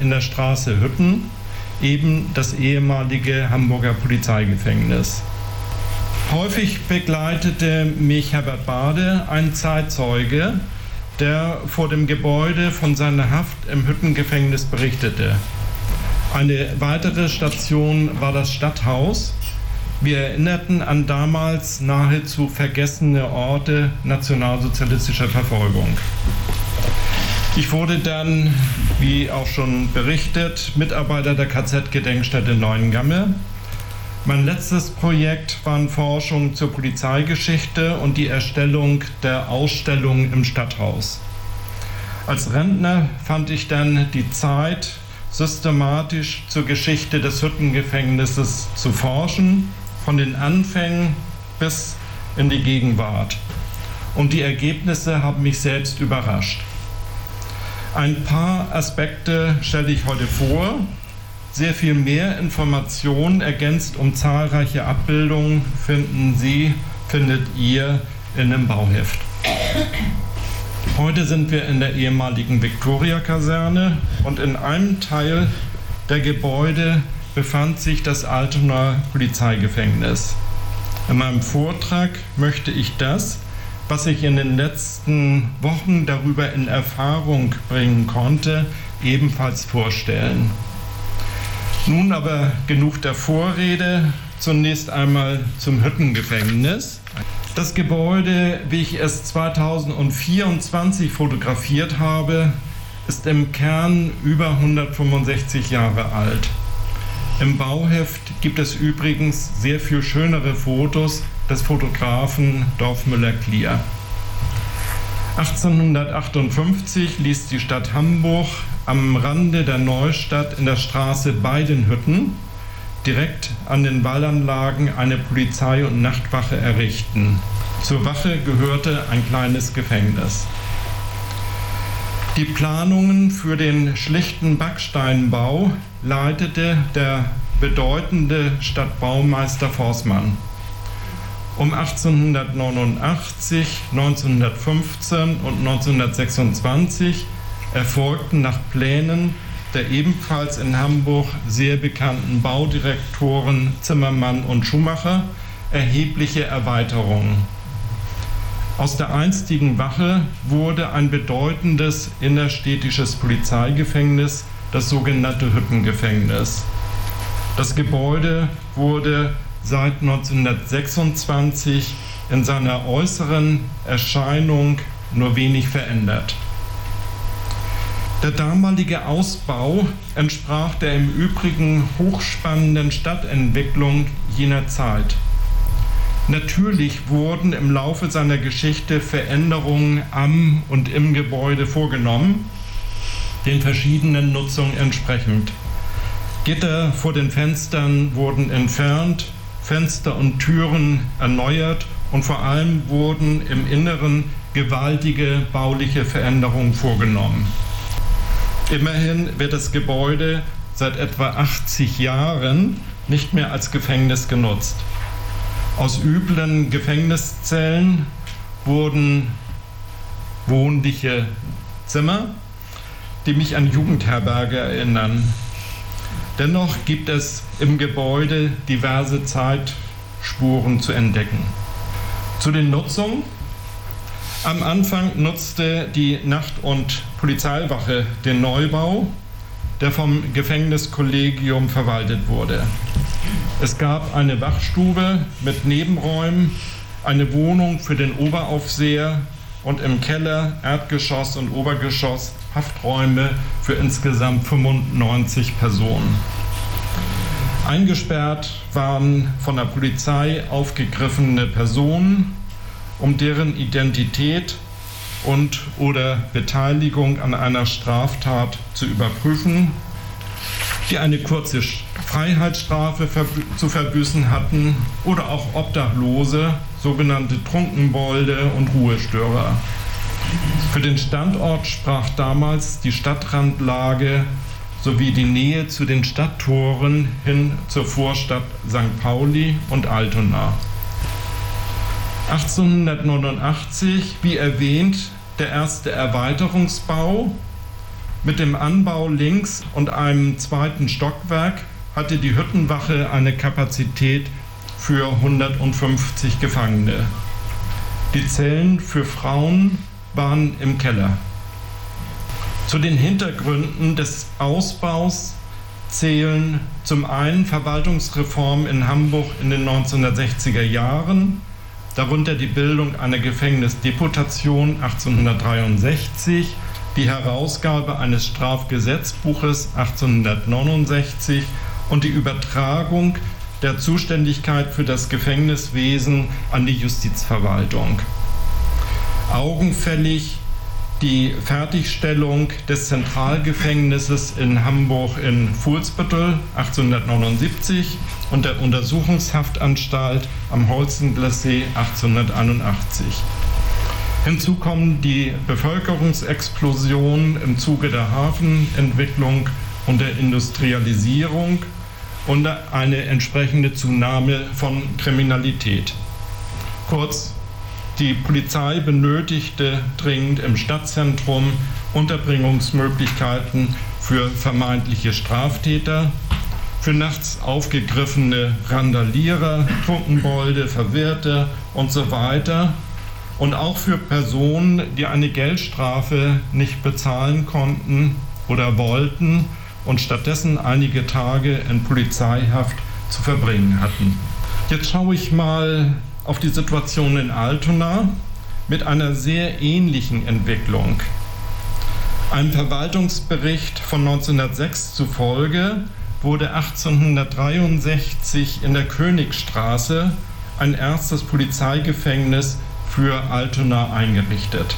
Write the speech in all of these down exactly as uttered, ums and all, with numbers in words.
in der Straße Hütten, eben das ehemalige Hamburger Polizeigefängnis. Häufig begleitete mich Herbert Bade, ein Zeitzeuge, der vor dem Gebäude von seiner Haft im Hüttengefängnis berichtete. Eine weitere Station war das Stadthaus. Wir erinnerten an damals nahezu vergessene Orte nationalsozialistischer Verfolgung. Ich wurde dann, wie auch schon berichtet, Mitarbeiter der K Z-Gedenkstätte Neuengamme. Mein letztes Projekt waren Forschung zur Polizeigeschichte und die Erstellung der Ausstellung im Stadthaus. Als Rentner fand ich dann die Zeit, systematisch zur Geschichte des Hüttengefängnisses zu forschen, von den Anfängen bis in die Gegenwart. Und die Ergebnisse haben mich selbst überrascht. Ein paar Aspekte stelle ich heute vor. Sehr viel mehr Informationen, ergänzt um zahlreiche Abbildungen, finden Sie, findet ihr in dem Bauheft. Heute sind wir in der ehemaligen Viktoria-Kaserne und in einem Teil der Gebäude befand sich das Altonaer Polizeigefängnis. In meinem Vortrag möchte ich das, was ich in den letzten Wochen darüber in Erfahrung bringen konnte, ebenfalls vorstellen. Nun aber genug der Vorrede, zunächst einmal zum Hüttengefängnis. Das Gebäude, wie ich es zweitausendvierundzwanzig fotografiert habe, ist im Kern über hundertfünfundsechzig Jahre alt. Im Bauheft gibt es übrigens sehr viel schönere Fotos des Fotografen Dorfmüller-Klier. achtzehnhundertachtundfünfzig ließ die Stadt Hamburg am Rande der Neustadt in der Straße bei den Hütten direkt an den Wallanlagen eine Polizei- und Nachtwache errichten. Zur Wache gehörte ein kleines Gefängnis. Die Planungen für den schlichten Backsteinbau leitete der bedeutende Stadtbaumeister Forßmann. Um achtzehnhundertneunundachtzig, neunzehnhundertfünfzehn und neunzehnhundertsechsundzwanzig erfolgten nach Plänen der ebenfalls in Hamburg sehr bekannten Baudirektoren Zimmermann und Schumacher erhebliche Erweiterungen. Aus der einstigen Wache wurde ein bedeutendes innerstädtisches Polizeigefängnis, das sogenannte Hüttengefängnis. Das Gebäude wurde seit neunzehnhundertsechsundzwanzig in seiner äußeren Erscheinung nur wenig verändert. Der damalige Ausbau entsprach der im Übrigen hochspannenden Stadtentwicklung jener Zeit. Natürlich wurden im Laufe seiner Geschichte Veränderungen am und im Gebäude vorgenommen, den verschiedenen Nutzungen entsprechend. Gitter vor den Fenstern wurden entfernt, Fenster und Türen erneuert und vor allem wurden im Inneren gewaltige bauliche Veränderungen vorgenommen. Immerhin wird das Gebäude seit etwa achtzig Jahren nicht mehr als Gefängnis genutzt. Aus üblen Gefängniszellen wurden wohnliche Zimmer, die mich an Jugendherberge erinnern. Dennoch gibt es im Gebäude diverse Zeitspuren zu entdecken. Zu den Nutzungen. Am Anfang nutzte die Nacht- und Polizeiwache den Neubau, der vom Gefängniskollegium verwaltet wurde. Es gab eine Wachstube mit Nebenräumen, eine Wohnung für den Oberaufseher und im Keller, Erdgeschoss und Obergeschoss Hafträume für insgesamt fünfundneunzig Personen. Eingesperrt waren von der Polizei aufgegriffene Personen, um deren Identität und oder Beteiligung an einer Straftat zu überprüfen, die eine kurze Freiheitsstrafe verbü- zu verbüßen hatten oder auch Obdachlose, sogenannte Trunkenbolde und Ruhestörer. Für den Standort sprach damals die Stadtrandlage sowie die Nähe zu den Stadttoren hin zur Vorstadt Sankt Pauli und Altona. achtzehnhundertneunundachtzig, wie erwähnt, der erste Erweiterungsbau Mit dem Anbau links und einem zweiten Stockwerk hatte die Hüttenwache eine Kapazität für hundertfünfzig Gefangene. Die Zellen für Frauen waren im Keller. Zu den Hintergründen des Ausbaus zählen zum einen Verwaltungsreformen in Hamburg in den neunzehnhundertsechziger Jahren, darunter die Bildung einer Gefängnisdeputation achtzehnhundertdreiundsechzig, die Herausgabe eines Strafgesetzbuches achtzehnhundertneunundsechzig und die Übertragung der Zuständigkeit für das Gefängniswesen an die Justizverwaltung. Augenfällig die Fertigstellung des Zentralgefängnisses in Hamburg in Fuhlsbüttel achtzehnhundertneunundsiebzig und der Untersuchungshaftanstalt am Holzenglessee achtzehnhunderteinundachtzig. Hinzu kommen die Bevölkerungsexplosion im Zuge der Hafenentwicklung und der Industrialisierung und eine entsprechende Zunahme von Kriminalität. Kurz, die Polizei benötigte dringend im Stadtzentrum Unterbringungsmöglichkeiten für vermeintliche Straftäter, für nachts aufgegriffene Randalierer, Trunkenbolde, Verwirrte und so weiter und auch für Personen, die eine Geldstrafe nicht bezahlen konnten oder wollten und stattdessen einige Tage in Polizeihaft zu verbringen hatten. Jetzt schaue ich mal auf die Situation in Altona mit einer sehr ähnlichen Entwicklung. Einem Verwaltungsbericht von neunzehnhundertsechs zufolge wurde achtzehnhundertdreiundsechzig in der Königstraße ein erstes Polizeigefängnis für Altona eingerichtet.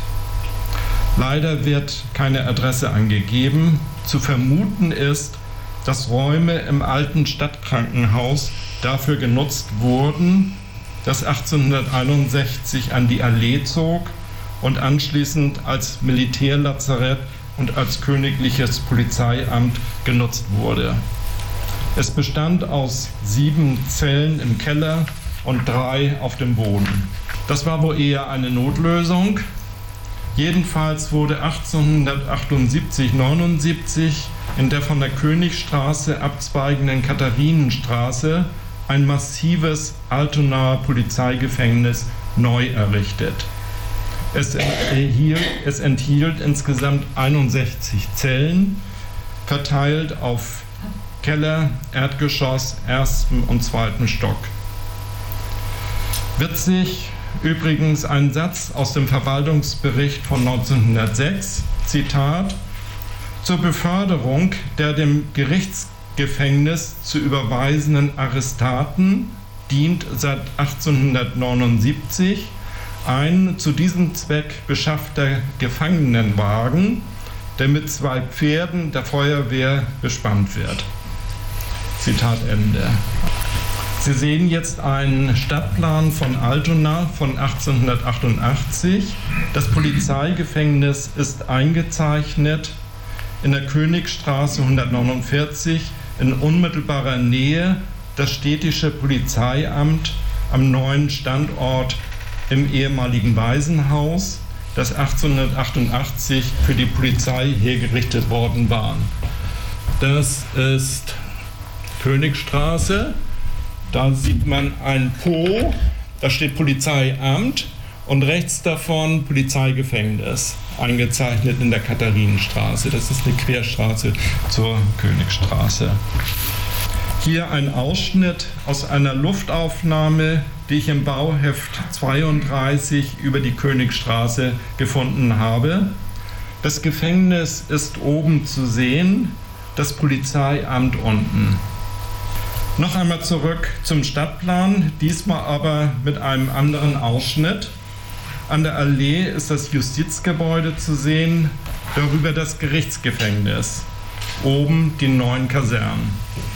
Leider wird keine Adresse angegeben. Zu vermuten ist, dass Räume im alten Stadtkrankenhaus dafür genutzt wurden, das achtzehnhunderteinundsechzig an die Allee zog und anschließend als Militärlazarett und als königliches Polizeiamt genutzt wurde. Es bestand aus sieben Zellen im Keller und drei auf dem Boden. Das war wohl eher eine Notlösung. Jedenfalls wurde achtzehnhundertachtundsiebzig neunundsiebzig in der von der Königstraße abzweigenden Katharinenstraße ein massives Altonaer Polizeigefängnis neu errichtet. Es enthielt, es enthielt insgesamt einundsechzig Zellen, verteilt auf Keller, Erdgeschoss, ersten und zweiten Stock. Witzig übrigens ein Satz aus dem Verwaltungsbericht von neunzehnhundertsechs, Zitat: Zur Beförderung der dem Gerichtsgefängnis zu überweisenden Arrestaten dient seit achtzehnhundertneunundsiebzig ein zu diesem Zweck beschaffter Gefangenenwagen, der mit zwei Pferden der Feuerwehr bespannt wird. Zitat Ende. Sie sehen jetzt einen Stadtplan von Altona von achtzehnhundertachtundachtzig. Das Polizeigefängnis ist eingezeichnet in der Königstraße hundertneunundvierzig in unmittelbarer Nähe das städtische Polizeiamt am neuen Standort im ehemaligen Waisenhaus, das achtzehnhundertachtundachtzig für die Polizei hergerichtet worden war. Das ist Königstraße. Da sieht man ein Po, da steht Polizeiamt und rechts davon Polizeigefängnis, eingezeichnet in der Katharinenstraße. Das ist eine Querstraße zur Königstraße. Hier ein Ausschnitt aus einer Luftaufnahme, die ich im Bauheft zweiunddreißig über die Königstraße gefunden habe. Das Gefängnis ist oben zu sehen, das Polizeiamt unten. Noch einmal zurück zum Stadtplan, diesmal aber mit einem anderen Ausschnitt. An der Allee ist das Justizgebäude zu sehen, darüber das Gerichtsgefängnis, oben die neuen Kasernen.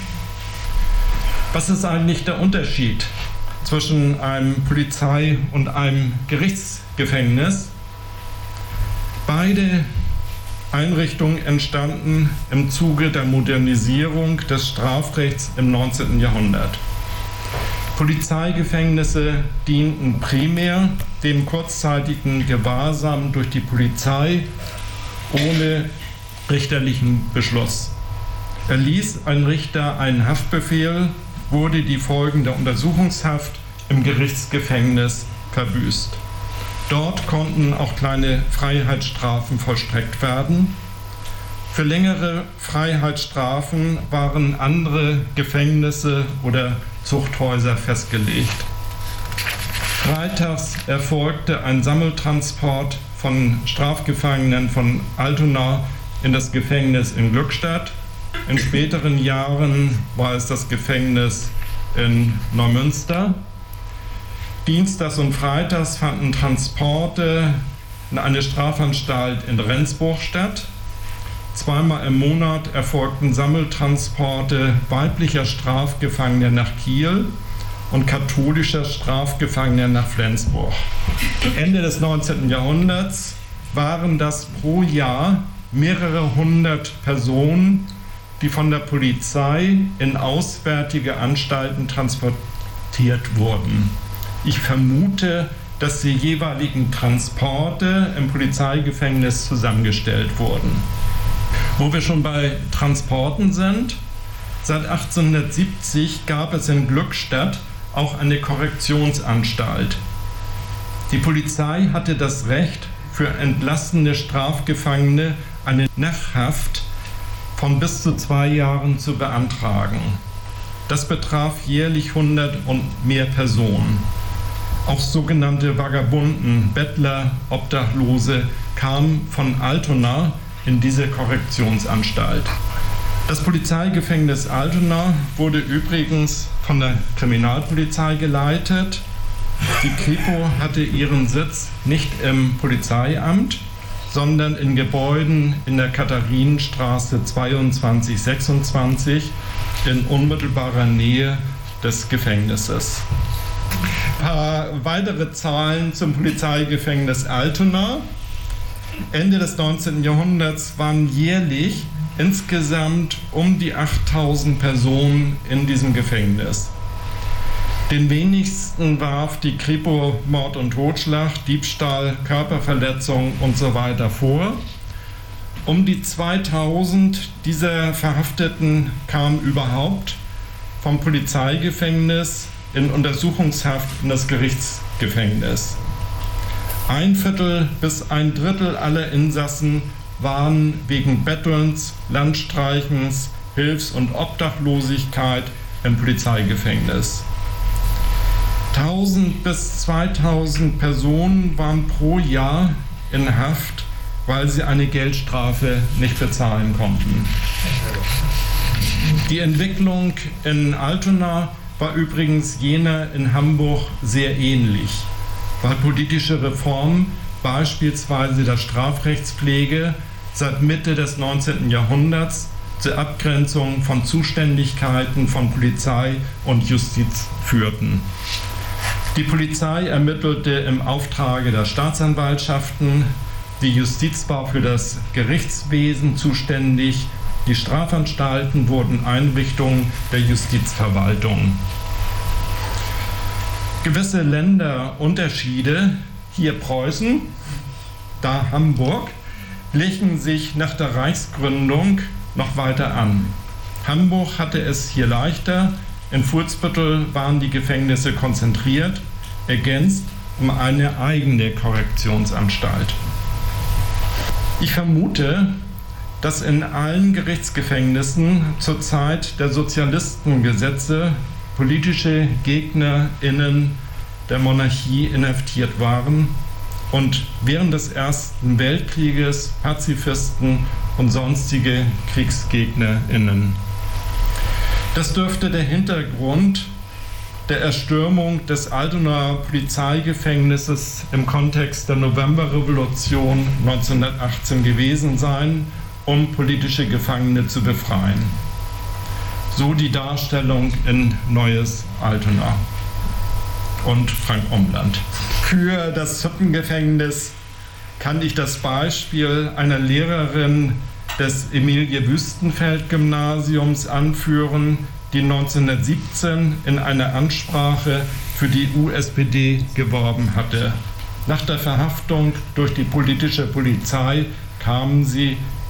Was ist eigentlich der Unterschied zwischen einem Polizei- und einem Gerichtsgefängnis? Beide Einrichtungen entstanden im Zuge der Modernisierung des Strafrechts im neunzehnten Jahrhundert. Polizeigefängnisse dienten primär dem kurzzeitigen Gewahrsam durch die Polizei ohne richterlichen Beschluss. Erließ ein Richter einen Haftbefehl, wurde die Folgen der Untersuchungshaft im Gerichtsgefängnis verbüßt. Dort konnten auch kleine Freiheitsstrafen vollstreckt werden. Für längere Freiheitsstrafen waren andere Gefängnisse oder Zuchthäuser festgelegt. Freitags erfolgte ein Sammeltransport von Strafgefangenen von Altona in das Gefängnis in Glückstadt. In späteren Jahren war es das Gefängnis in Neumünster. Dienstags und freitags fanden Transporte in eine Strafanstalt in Rendsburg statt. Zweimal im Monat erfolgten Sammeltransporte weiblicher Strafgefangener nach Kiel und katholischer Strafgefangener nach Flensburg. Ende des neunzehnten Jahrhunderts waren das pro Jahr mehrere hundert Personen, die von der Polizei in auswärtige Anstalten transportiert wurden. Ich vermute, dass die jeweiligen Transporte im Polizeigefängnis zusammengestellt wurden. Wo wir schon bei Transporten sind, seit achtzehnhundertsiebzig gab es in Glückstadt auch eine Korrektionsanstalt. Die Polizei hatte das Recht, für entlassene Strafgefangene eine Nachhaft von bis zu zwei Jahren zu beantragen. Das betraf jährlich hundert und mehr Personen. Auch sogenannte Vagabunden, Bettler, Obdachlose kamen von Altona in diese Korrektionsanstalt. Das Polizeigefängnis Altona wurde übrigens von der Kriminalpolizei geleitet. Die Kripo hatte ihren Sitz nicht im Polizeiamt, sondern in Gebäuden in der Katharinenstraße zweiundzwanzig sechsundzwanzig in unmittelbarer Nähe des Gefängnisses. Ein paar weitere Zahlen zum Polizeigefängnis Altona. Ende des neunzehnten Jahrhunderts waren jährlich insgesamt um die achttausend Personen in diesem Gefängnis. Den wenigsten warf die Kripo Mord und Totschlag, Diebstahl, Körperverletzung und so weiter vor. Um die zweitausend dieser Verhafteten kamen überhaupt vom Polizeigefängnis in Untersuchungshaft in das Gerichtsgefängnis. Ein Viertel bis ein Drittel aller Insassen waren wegen Bettelns, Landstreichens, Hilfs- und Obdachlosigkeit im Polizeigefängnis. tausend bis zweitausend Personen waren pro Jahr in Haft, weil sie eine Geldstrafe nicht bezahlen konnten. Die Entwicklung in Altona war übrigens jener in Hamburg sehr ähnlich, weil politische Reformen, beispielsweise der Strafrechtspflege, seit Mitte des neunzehnten Jahrhunderts zur Abgrenzung von Zuständigkeiten von Polizei und Justiz führten. Die Polizei ermittelte im Auftrage der Staatsanwaltschaften, die Justiz war für das Gerichtswesen zuständig, die Strafanstalten wurden Einrichtungen der Justizverwaltung. Gewisse Länderunterschiede, hier Preußen, da Hamburg, glichen sich nach der Reichsgründung noch weiter an. Hamburg hatte es hier leichter, in Fuhlsbüttel waren die Gefängnisse konzentriert, ergänzt um eine eigene Korrektionsanstalt. Ich vermute, dass in allen Gerichtsgefängnissen zur Zeit der Sozialistengesetze politische GegnerInnen der Monarchie inhaftiert waren und während des Ersten Weltkrieges Pazifisten und sonstige KriegsgegnerInnen. Das dürfte der Hintergrund der Erstürmung des Altonaer Polizeigefängnisses im Kontext der Novemberrevolution neunzehnhundertachtzehn gewesen sein, um politische Gefangene zu befreien. So die Darstellung in Neues Altona und Frank Umland. Für das Züppengefängnis kann ich das Beispiel einer Lehrerin des Emilie-Wüstenfeld-Gymnasiums anführen, die neunzehnhundertsiebzehn in einer Ansprache für die U S P D geworben hatte. Nach der Verhaftung durch die politische Polizei kamen sie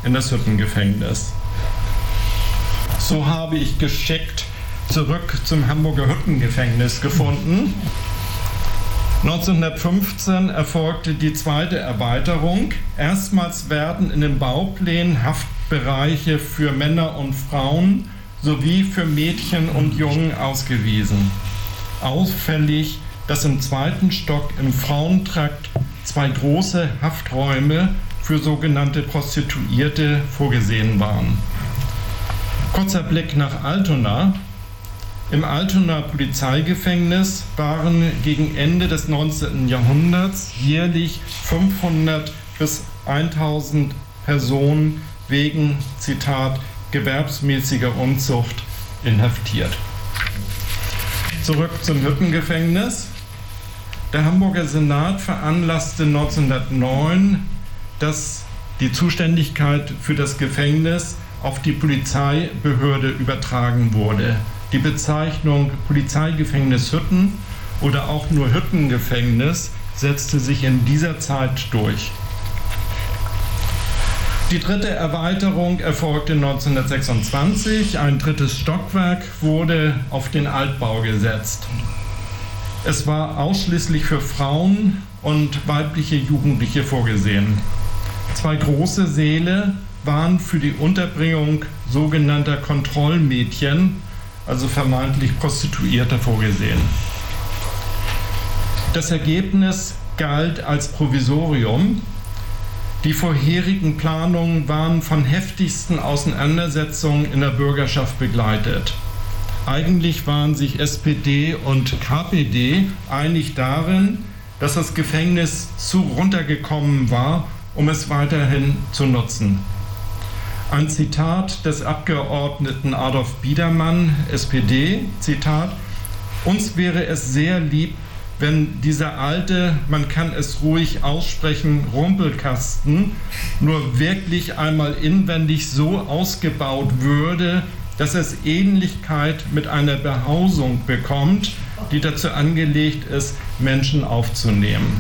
in das Hüttengefängnis. So habe ich geschickt zurück zum Hamburger Hüttengefängnis gefunden. neunzehnhundertfünfzehn erfolgte die zweite Erweiterung. Erstmals werden in den Bauplänen Haftbereiche für Männer und Frauen sowie für Mädchen und Jungen ausgewiesen. Auffällig, dass im zweiten Stock im Frauentrakt zwei große Hafträume für sogenannte Prostituierte vorgesehen waren. Kurzer Blick nach Altona. Im Altonaer Polizeigefängnis waren gegen Ende des neunzehnten Jahrhunderts jährlich fünfhundert bis tausend Personen wegen, Zitat, gewerbsmäßiger Unzucht inhaftiert. Zurück zum Hüttengefängnis. Der Hamburger Senat veranlasste neunzehnhundertneun, dass die Zuständigkeit für das Gefängnis auf die Polizeibehörde übertragen wurde. Die Bezeichnung Polizeigefängnis Hütten oder auch nur Hüttengefängnis setzte sich in dieser Zeit durch. Die dritte Erweiterung erfolgte neunzehnhundertsechsundzwanzig. Ein drittes Stockwerk wurde auf den Altbau gesetzt. Es war ausschließlich für Frauen und weibliche Jugendliche vorgesehen. Zwei große Säle waren für die Unterbringung sogenannter Kontrollmädchen, also vermeintlich Prostituierte, vorgesehen. Das Ergebnis galt als Provisorium. Die vorherigen Planungen waren von heftigsten Auseinandersetzungen in der Bürgerschaft begleitet. Eigentlich waren sich S P D und K P D einig darin, dass das Gefängnis zu runtergekommen war, um es weiterhin zu nutzen. Ein Zitat des Abgeordneten Adolf Biedermann, S P D, Zitat: Uns wäre es sehr lieb, wenn dieser alte, man kann es ruhig aussprechen, Rumpelkasten nur wirklich einmal inwendig so ausgebaut würde, dass es Ähnlichkeit mit einer Behausung bekommt, die dazu angelegt ist, Menschen aufzunehmen.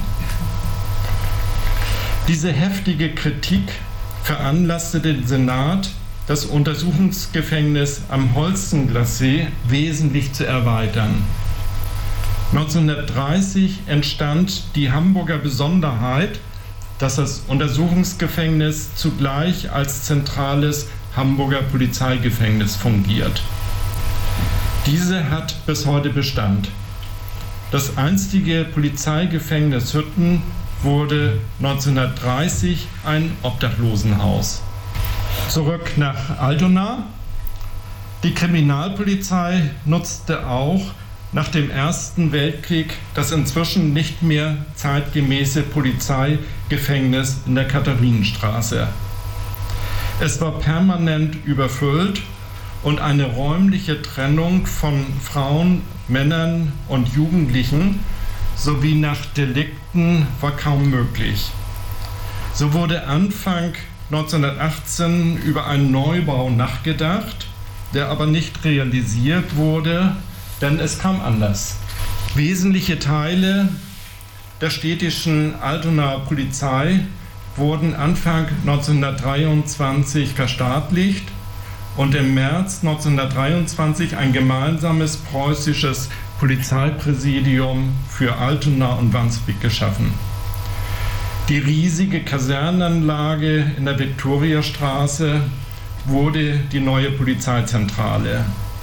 Diese heftige Kritik veranlasste den Senat, das Untersuchungsgefängnis am Holstenglassee wesentlich zu erweitern. neunzehnhundertdreißig entstand die Hamburger Besonderheit, dass das Untersuchungsgefängnis zugleich als zentrales Hamburger Polizeigefängnis fungiert. Diese hat bis heute Bestand. Das einstige Polizeigefängnis Hütten wurde neunzehnhundertdreißig ein Obdachlosenhaus. Zurück nach Altona. Die Kriminalpolizei nutzte auch nach dem Ersten Weltkrieg das inzwischen nicht mehr zeitgemäße Polizeigefängnis in der Katharinenstraße. Es war permanent überfüllt und eine räumliche Trennung von Frauen, Männern und Jugendlichen sowie nach Delikten war kaum möglich. So wurde Anfang neunzehnhundertachtzehn über einen Neubau nachgedacht, der aber nicht realisiert wurde, denn es kam anders. Wesentliche Teile der städtischen Altonaer Polizei wurden Anfang neunzehnhundertdreiundzwanzig verstaatlicht und im März neunzehnhundertdreiundzwanzig ein gemeinsames preußisches Polizeipräsidium für Altona und Wandsbek geschaffen. Die riesige Kasernenanlage in der Viktoriastraße wurde die neue Polizeizentrale.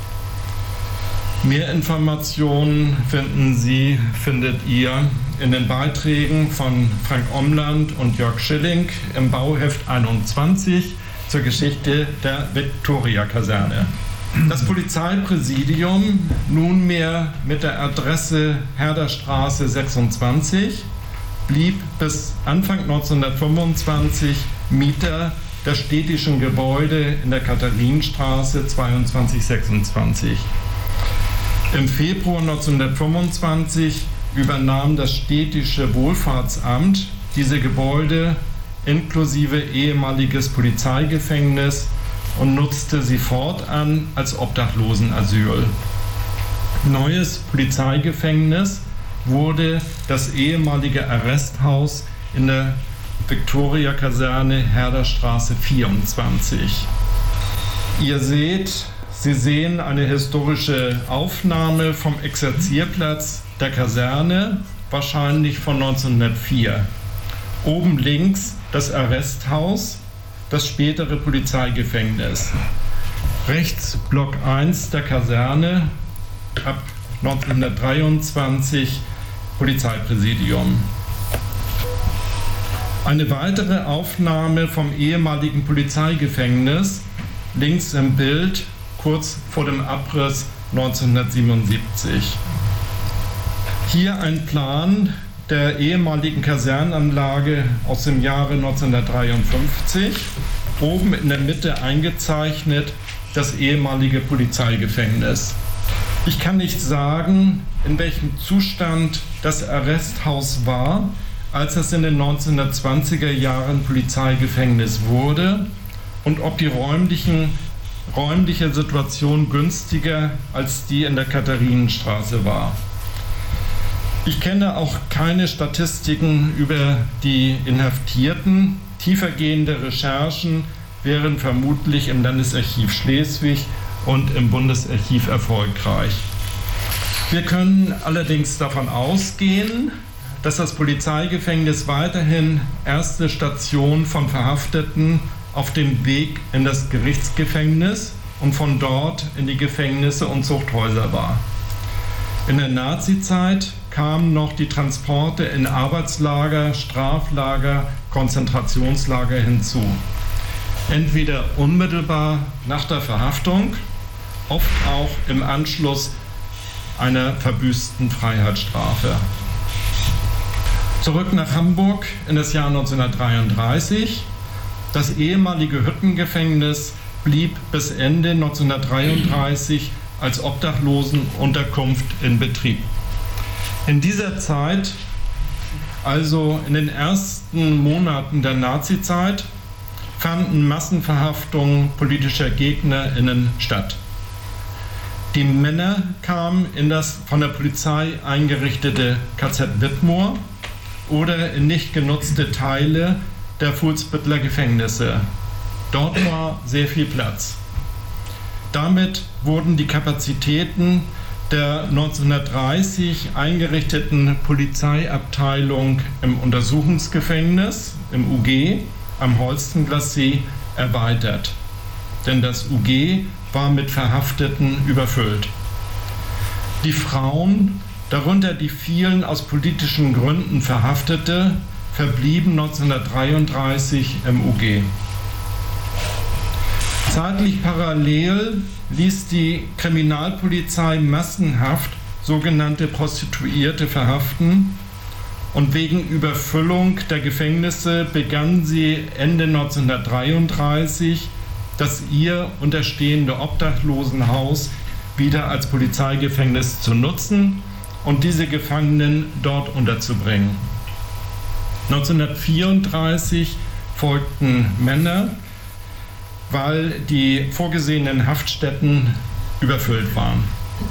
Mehr Informationen finden Sie, findet ihr in den Beiträgen von Frank Omland und Jörg Schilling im Bauheft einundzwanzig zur Geschichte der Viktoria-Kaserne. Das Polizeipräsidium, nunmehr mit der Adresse Herderstraße sechsundzwanzig, blieb bis Anfang neunzehnhundertfünfundzwanzig Mieter der städtischen Gebäude in der Katharinenstraße zweiundzwanzig sechsundzwanzig. Im Februar neunzehnhundertfünfundzwanzig übernahm das städtische Wohlfahrtsamt diese Gebäude inklusive ehemaliges Polizeigefängnis und nutzte sie fortan als Obdachlosenasyl. Neues Polizeigefängnis wurde das ehemalige Arresthaus in der Viktoria-Kaserne, Herderstraße vierundzwanzig. Ihr seht, Sie sehen eine historische Aufnahme vom Exerzierplatz der Kaserne, wahrscheinlich von neunzehnhundertvier. Oben links das Arresthaus, das spätere Polizeigefängnis. Rechts Block eins der Kaserne, ab neunzehnhundertdreiundzwanzig Polizeipräsidium. Eine weitere Aufnahme vom ehemaligen Polizeigefängnis, links im Bild, kurz vor dem Abriss neunzehnhundertsiebenundsiebzig. Hier ein Plan der ehemaligen Kasernenanlage aus dem Jahre neunzehnhundertdreiundfünfzig. Oben in der Mitte eingezeichnet das ehemalige Polizeigefängnis. Ich kann nicht sagen, in welchem Zustand das Arresthaus war, als es in den neunzehnhundertzwanziger Jahren Polizeigefängnis wurde und ob die räumlichen, räumliche Situation günstiger als die in der Katharinenstraße war. Ich kenne auch keine Statistiken über die Inhaftierten. Tiefergehende Recherchen wären vermutlich im Landesarchiv Schleswig und im Bundesarchiv erfolgreich. Wir können allerdings davon ausgehen, dass das Polizeigefängnis weiterhin erste Station von Verhafteten auf dem Weg in das Gerichtsgefängnis und von dort in die Gefängnisse und Zuchthäuser war. In der Nazizeit kamen noch die Transporte in Arbeitslager, Straflager, Konzentrationslager hinzu. Entweder unmittelbar nach der Verhaftung, oft auch im Anschluss einer verbüßten Freiheitsstrafe. Zurück nach Hamburg in das Jahr neunzehnhundertdreiunddreißig. Das ehemalige Hüttengefängnis blieb bis Ende neunzehnhundertdreiunddreißig als Obdachlosenunterkunft in Betrieb. In dieser Zeit, also in den ersten Monaten der Nazizeit, fanden Massenverhaftungen politischer GegnerInnen statt. Die Männer kamen in das von der Polizei eingerichtete K Z Wittmoor oder in nicht genutzte Teile der Fuhlsbüttler Gefängnisse. Dort war sehr viel Platz. Damit wurden die Kapazitäten der neunzehnhundertdreißig eingerichteten Polizeiabteilung im Untersuchungsgefängnis, im U G, am Holstenglassee erweitert. Denn das U G war mit Verhafteten überfüllt. Die Frauen, darunter die vielen aus politischen Gründen Verhaftete, verblieben neunzehnhundertdreiunddreißig im U G. Zeitlich parallel ließ die Kriminalpolizei massenhaft sogenannte Prostituierte verhaften und wegen Überfüllung der Gefängnisse begann sie Ende neunzehnhundertdreiunddreißig das ihr unterstehende Obdachlosenhaus wieder als Polizeigefängnis zu nutzen und diese Gefangenen dort unterzubringen. neunzehnhundertvierunddreißig folgten Männer, weil die vorgesehenen Haftstätten überfüllt waren.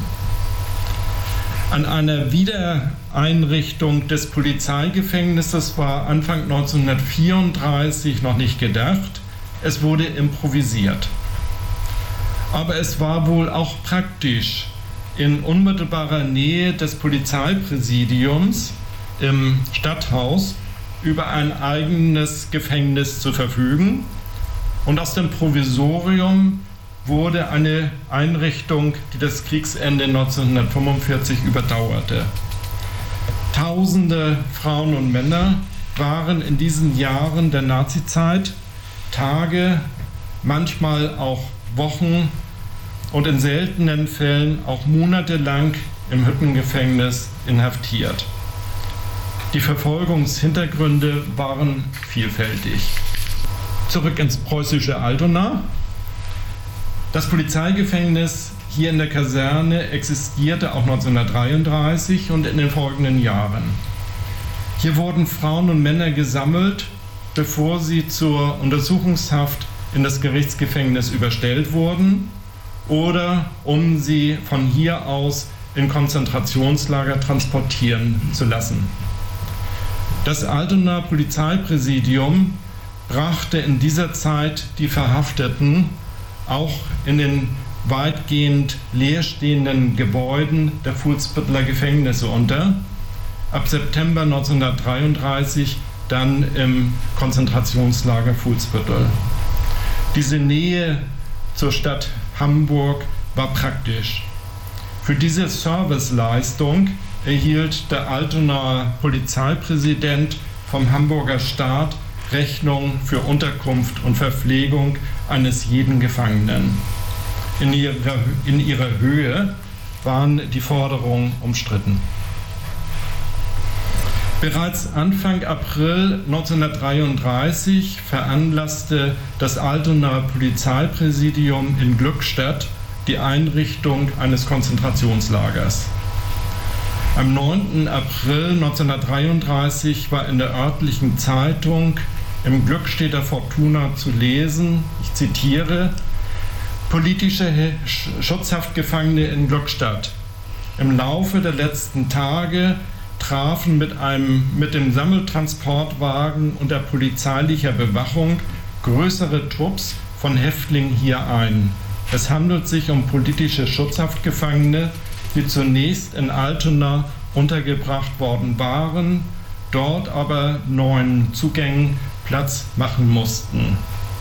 An einer Wiedereinrichtung des Polizeigefängnisses war Anfang neunzehnhundertvierunddreißig noch nicht gedacht. Es wurde improvisiert. Aber es war wohl auch praktisch, in unmittelbarer Nähe des Polizeipräsidiums im Stadthaus über ein eigenes Gefängnis zu verfügen. Und aus dem Provisorium wurde eine Einrichtung, die das Kriegsende neunzehnhundertfünfundvierzig überdauerte. Tausende Frauen und Männer waren in diesen Jahren der Nazizeit Tage, manchmal auch Wochen und in seltenen Fällen auch monatelang im Hüttengefängnis inhaftiert. Die Verfolgungshintergründe waren vielfältig. Zurück ins preußische Altona. Das Polizeigefängnis hier in der Kaserne existierte auch neunzehnhundertdreiunddreißig und in den folgenden Jahren. Hier wurden Frauen und Männer gesammelt, bevor sie zur Untersuchungshaft in das Gerichtsgefängnis überstellt wurden oder um sie von hier aus in Konzentrationslager transportieren zu lassen. Das Altonaer Polizeipräsidium brachte in dieser Zeit die Verhafteten auch in den weitgehend leerstehenden Gebäuden der Fuhlsbütteler Gefängnisse unter. Ab September neunzehnhundertdreiunddreißig dann im Konzentrationslager Fuhlsbüttel. Diese Nähe zur Stadt Hamburg war praktisch. Für diese Serviceleistung erhielt der Altonaer Polizeipräsident vom Hamburger Staat Rechnung für Unterkunft und Verpflegung eines jeden Gefangenen. In ihrer, in ihrer Höhe waren die Forderungen umstritten. Bereits Anfang April neunzehnhundertdreiunddreißig veranlasste das Altonaer Polizeipräsidium in Glückstadt die Einrichtung eines Konzentrationslagers. Am neunten April neunzehnhundertdreiunddreißig war in der örtlichen Zeitung im Glückstädter Fortuna zu lesen, ich zitiere: Politische Schutzhaftgefangene in Glückstadt. Im Laufe der letzten Tage trafen mit, einem, mit dem Sammeltransportwagen unter polizeilicher Bewachung größere Trupps von Häftlingen hier ein. Es handelt sich um politische Schutzhaftgefangene, die zunächst in Altona untergebracht worden waren, dort aber neuen Zugängen Platz machen mussten.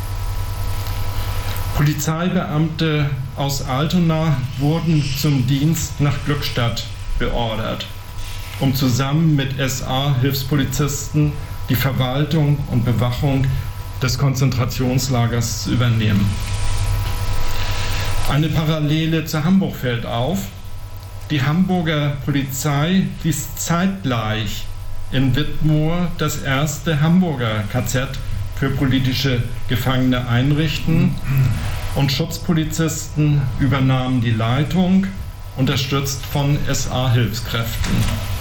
Polizeibeamte aus Altona wurden zum Dienst nach Glückstadt beordert, um zusammen mit S A-Hilfspolizisten die Verwaltung und Bewachung des Konzentrationslagers zu übernehmen. Eine Parallele zu Hamburg fällt auf. Die Hamburger Polizei ließ zeitgleich in Wittmoor das erste Hamburger K Z für politische Gefangene einrichten und Schutzpolizisten übernahmen die Leitung, unterstützt von S A-Hilfskräften.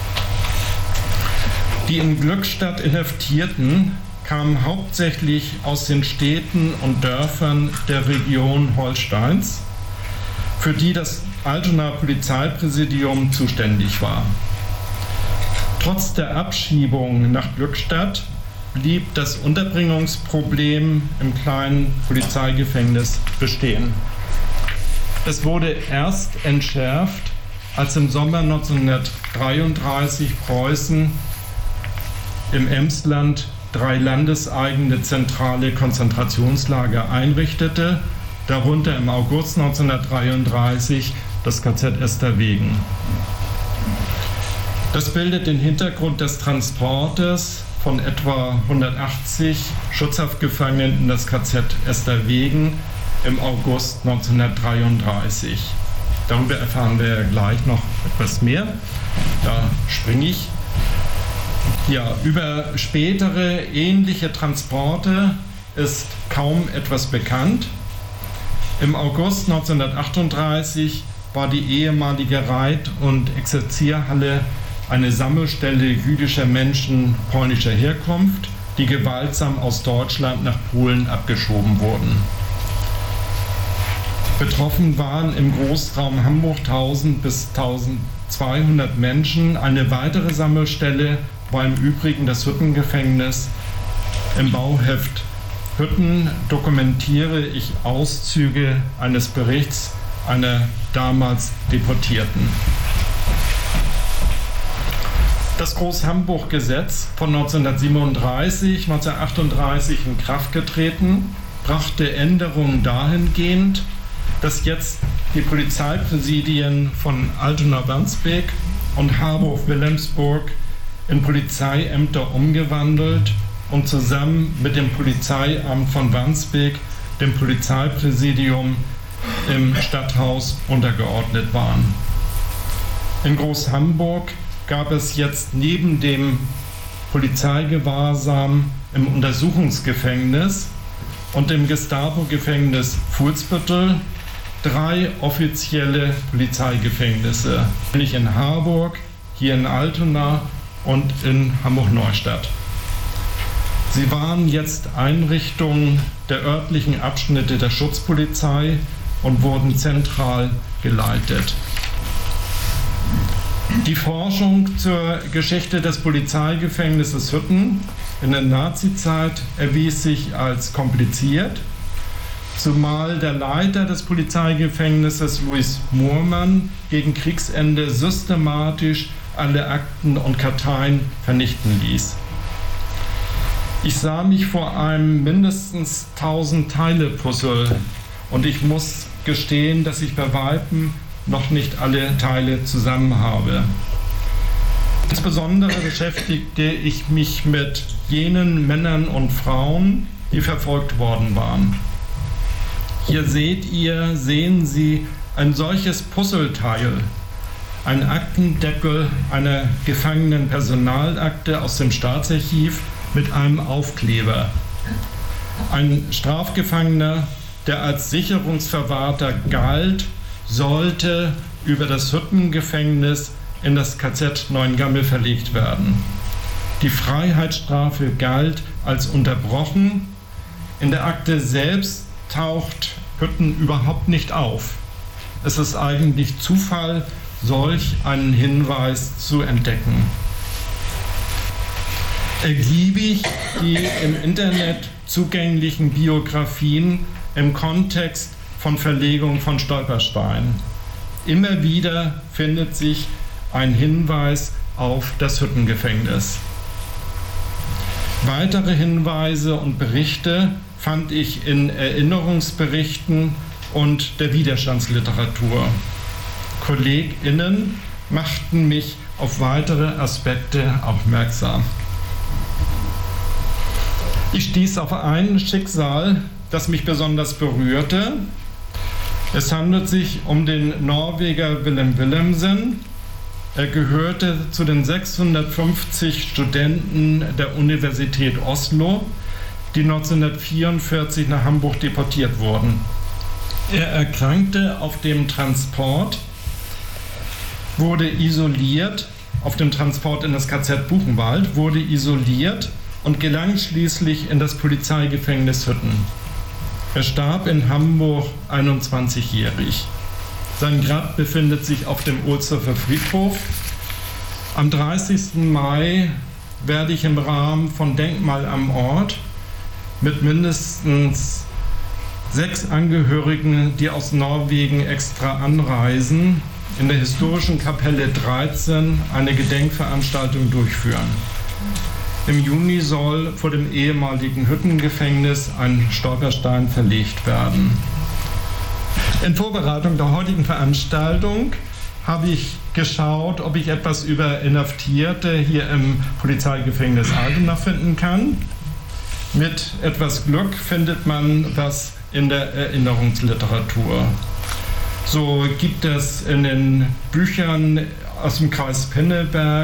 Die in Glückstadt Inhaftierten kamen hauptsächlich aus den Städten und Dörfern der Region Holsteins, für die das Altonaer Polizeipräsidium zuständig war. Trotz der Abschiebung nach Glückstadt blieb das Unterbringungsproblem im kleinen Polizeigefängnis bestehen. Es wurde erst entschärft, als im Sommer neunzehnhundertdreiunddreißig Preußen im Emsland drei landeseigene zentrale Konzentrationslager einrichtete, darunter im August neunzehnhundertdreiunddreißig das K Z Esterwegen. Das bildet den Hintergrund des Transportes von etwa hundertachtzig Schutzhaftgefangenen in das K Z Esterwegen im August neunzehnhundertdreiunddreißig. Darüber erfahren wir gleich noch etwas mehr. Da springe ich. Ja, über spätere ähnliche Transporte ist kaum etwas bekannt. Im August neunzehnhundertachtunddreißig war die ehemalige Reit- und Exerzierhalle eine Sammelstelle jüdischer Menschen polnischer Herkunft, die gewaltsam aus Deutschland nach Polen abgeschoben wurden. Betroffen waren im Großraum Hamburg tausend bis eintausendzweihundert Menschen. Eine weitere Sammelstelle war im Übrigen das Hüttengefängnis. Im Bauheft Hütten dokumentiere ich Auszüge eines Berichts einer damals Deportierten. Das Groß-Hamburg-Gesetz von neunzehnhundertsiebenunddreißig, neunzehnhundertachtunddreißig in Kraft getreten, brachte Änderungen dahingehend, dass jetzt die Polizeipräsidien von Altona-Wandsbek und Harburg-Wilhelmsburg in Polizeiämter umgewandelt und zusammen mit dem Polizeiamt von Wandsbek, dem Polizeipräsidium im Stadthaus untergeordnet waren. In Groß-Hamburg gab es jetzt neben dem Polizeigewahrsam im Untersuchungsgefängnis und dem Gestapo-Gefängnis Fuhlsbüttel drei offizielle Polizeigefängnisse, nämlich in Harburg, hier in Altona und in Hamburg-Neustadt. Sie waren jetzt Einrichtungen der örtlichen Abschnitte der Schutzpolizei und wurden zentral geleitet. Die Forschung zur Geschichte des Polizeigefängnisses Hütten in der Nazizeit erwies sich als kompliziert, zumal der Leiter des Polizeigefängnisses, Louis Moormann, gegen Kriegsende systematisch alle Akten und Karteien vernichten ließ. Ich sah mich vor einem mindestens tausend Teile Puzzle und ich muss gestehen, dass ich bei Weitem noch nicht alle Teile zusammen habe. Insbesondere beschäftigte ich mich mit jenen Männern und Frauen, die verfolgt worden waren. Hier seht ihr, sehen Sie ein solches Puzzleteil, ein Aktendeckel einer gefangenen Personalakte aus dem Staatsarchiv mit einem Aufkleber. Ein Strafgefangener, der als Sicherungsverwahrter galt, sollte über das Hüttengefängnis in das K Z Neuengammel verlegt werden. Die Freiheitsstrafe galt als unterbrochen. In der Akte selbst taucht Hütten überhaupt nicht auf. Es ist eigentlich Zufall, solch einen Hinweis zu entdecken. Ergiebig die im Internet zugänglichen Biografien im Kontext von Verlegung von Stolpersteinen. Immer wieder findet sich ein Hinweis auf das Hüttengefängnis. Weitere Hinweise und Berichte fand ich in Erinnerungsberichten und der Widerstandsliteratur. KollegInnen machten mich auf weitere Aspekte aufmerksam. Ich stieß auf ein Schicksal, das mich besonders berührte. Es handelt sich um den Norweger Willem Wilhelmsen. Er gehörte zu den sechshundertfünfzig Studenten der Universität Oslo, die neunzehnhundertvierundvierzig nach Hamburg deportiert wurden. Er erkrankte auf dem Transport, wurde isoliert, auf dem Transport in das K Z Buchenwald, wurde isoliert und gelang schließlich in das Polizeigefängnis Hütten. Er starb in Hamburg einundzwanzigjährig. Sein Grab befindet sich auf dem Ohlsdorfer Friedhof. Am dreißigsten Mai werde ich im Rahmen von Denkmal am Ort mit mindestens sechs Angehörigen, die aus Norwegen extra anreisen, in der historischen Kapelle dreizehn eine Gedenkveranstaltung durchführen. Im Juni soll vor dem ehemaligen Hüttengefängnis ein Stolperstein verlegt werden. In Vorbereitung der heutigen Veranstaltung habe ich geschaut, ob ich etwas über Inhaftierte hier im Polizeigefängnis Altona finden kann. Mit etwas Glück findet man was in der Erinnerungsliteratur. So gibt es in den Büchern aus dem Kreis Pinneberg,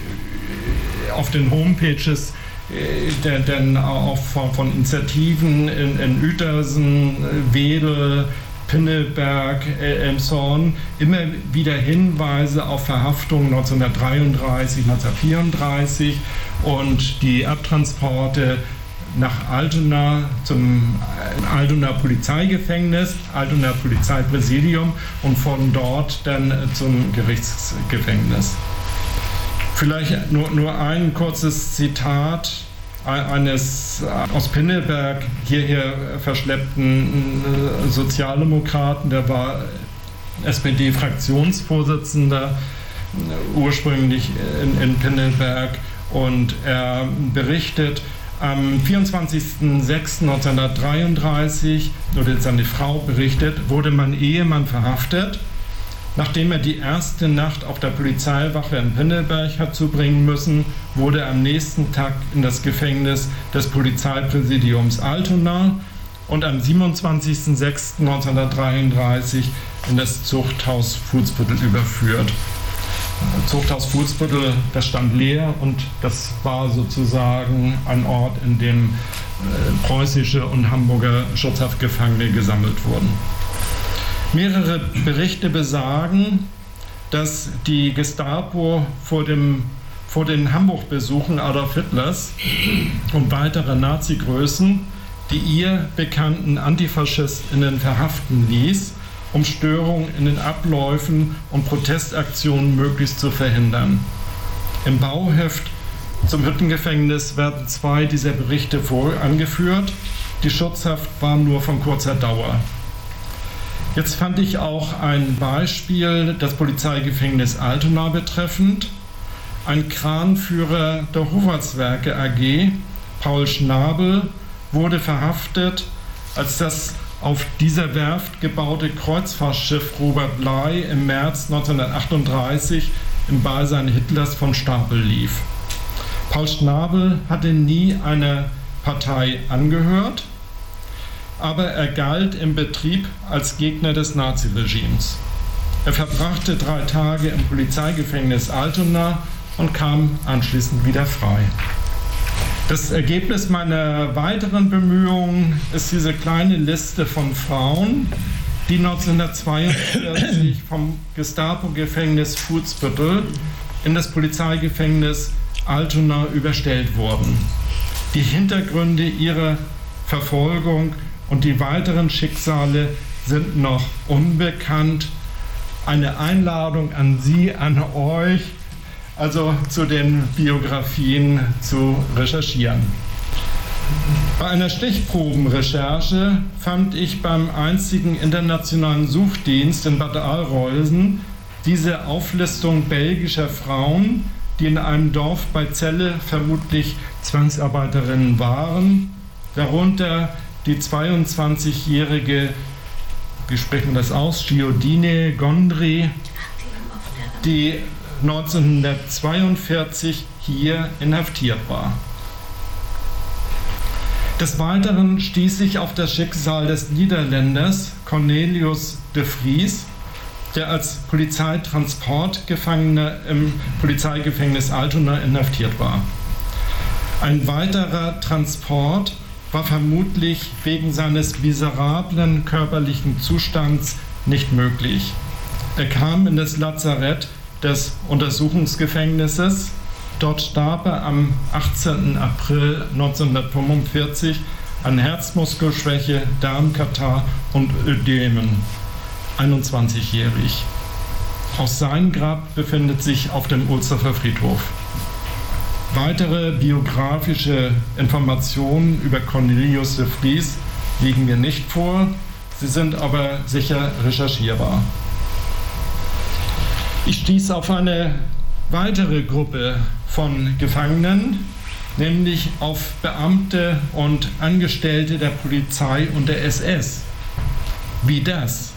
auf den Homepages äh, denn auch von, von Initiativen in, in Uetersen, Wedel, Pinneberg, äh, Elmshorn immer wieder Hinweise auf Verhaftungen neunzehnhundertdreiunddreißig, neunzehnhundertvierunddreißig und die Abtransporte nach Altona zum Altona Polizeigefängnis, Altona Polizeipräsidium und von dort dann zum Gerichtsgefängnis. Vielleicht nur, nur ein kurzes Zitat eines aus Pinneberg hierher verschleppten Sozialdemokraten, der war S P D-Fraktionsvorsitzender, ursprünglich in, in Pinneberg, und er berichtet, am vierundzwanzigsten sechsten neunzehnhundertdreiunddreißig, oder seine Frau berichtet, wurde mein Ehemann verhaftet, nachdem er die erste Nacht auf der Polizeiwache in Pinneberg hat zubringen müssen, wurde er am nächsten Tag in das Gefängnis des Polizeipräsidiums Altona und am siebenundzwanzigsten sechsten neunzehnhundertdreiunddreißig in das Zuchthaus Fuhlsbüttel überführt. Zuchthaus Fuhlsbüttel, das stand leer und das war sozusagen ein Ort, in dem äh, preußische und Hamburger Schutzhaftgefangene gesammelt wurden. Mehrere Berichte besagen, dass die Gestapo vor, dem, vor den Hamburg-Besuchen Adolf Hitlers und weiterer Nazi-Größen die ihr bekannten AntifaschistInnen verhaften ließ um Störungen in den Abläufen und Protestaktionen möglichst zu verhindern. Im Bauheft zum Hüttengefängnis werden zwei dieser Berichte angeführt. Die Schutzhaft war nur von kurzer Dauer. Jetzt fand ich auch ein Beispiel, das Polizeigefängnis Altona betreffend. Ein Kranführer der Hoffahrtswerke A G, Paul Schnabel, wurde verhaftet, als das auf dieser Werft gebaute Kreuzfahrtschiff Robert Ley im März neunzehnhundertachtunddreißig im Beisein Hitlers von Stapel lief. Paul Schnabel hatte nie einer Partei angehört, aber er galt im Betrieb als Gegner des Naziregimes. Er verbrachte drei Tage im Polizeigefängnis Altona und kam anschließend wieder frei. Das Ergebnis meiner weiteren Bemühungen ist diese kleine Liste von Frauen, die neunzehnhundertzweiundvierzig vom Gestapo-Gefängnis Fuhlsbüttel in das Polizeigefängnis Altona überstellt wurden. Die Hintergründe ihrer Verfolgung und die weiteren Schicksale sind noch unbekannt. Eine Einladung an Sie, an euch, also zu den Biografien zu recherchieren. Bei einer Stichprobenrecherche fand ich beim einzigen internationalen Suchdienst in Bad Arolsen diese Auflistung belgischer Frauen, die in einem Dorf bei Celle vermutlich Zwangsarbeiterinnen waren, darunter die zweiundzwanzigjährige, wie spricht man das aus, Giudine Gondry, die neunzehnhundertzweiundvierzig hier inhaftiert war. Des Weiteren stieß ich auf das Schicksal des Niederländers Cornelius de Vries, der als Polizeitransportgefangener im Polizeigefängnis Altona inhaftiert war. Ein weiterer Transport war vermutlich wegen seines miserablen körperlichen Zustands nicht möglich. Er kam in das Lazarett des Untersuchungsgefängnisses. Dort starb er am achtzehnten April neunzehnhundertfünfundvierzig an Herzmuskelschwäche, Darmkatarrh und Ödemen, einundzwanzigjährig. Auch sein Grab befindet sich auf dem Ohlsdorfer Friedhof. Weitere biografische Informationen über Cornelius de Vries liegen mir nicht vor, sie sind aber sicher recherchierbar. Ich stieß auf eine weitere Gruppe von Gefangenen, nämlich auf Beamte und Angestellte der Polizei und der S S. Wie das?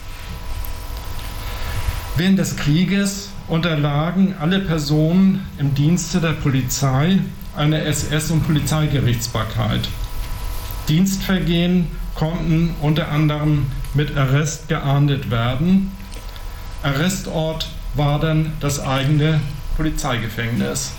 Während des Krieges unterlagen alle Personen im Dienste der Polizei einer S S- und Polizeigerichtsbarkeit. Dienstvergehen konnten unter anderem mit Arrest geahndet werden. Arrestort war dann das eigene Polizeigefängnis.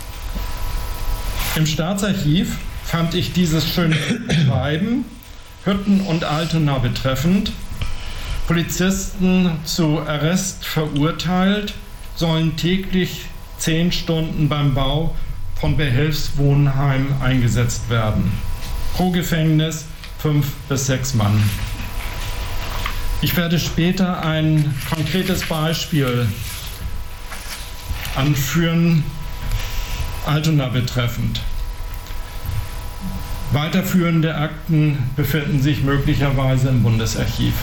Im Staatsarchiv fand ich dieses schöne Schreiben, Hütten und Altona betreffend. Polizisten zu Arrest verurteilt, sollen täglich zehn Stunden beim Bau von Behelfswohnheimen eingesetzt werden. Pro Gefängnis fünf bis sechs Mann. Ich werde später ein konkretes Beispiel anführen, Altona betreffend. Weiterführende Akten befinden sich möglicherweise im Bundesarchiv.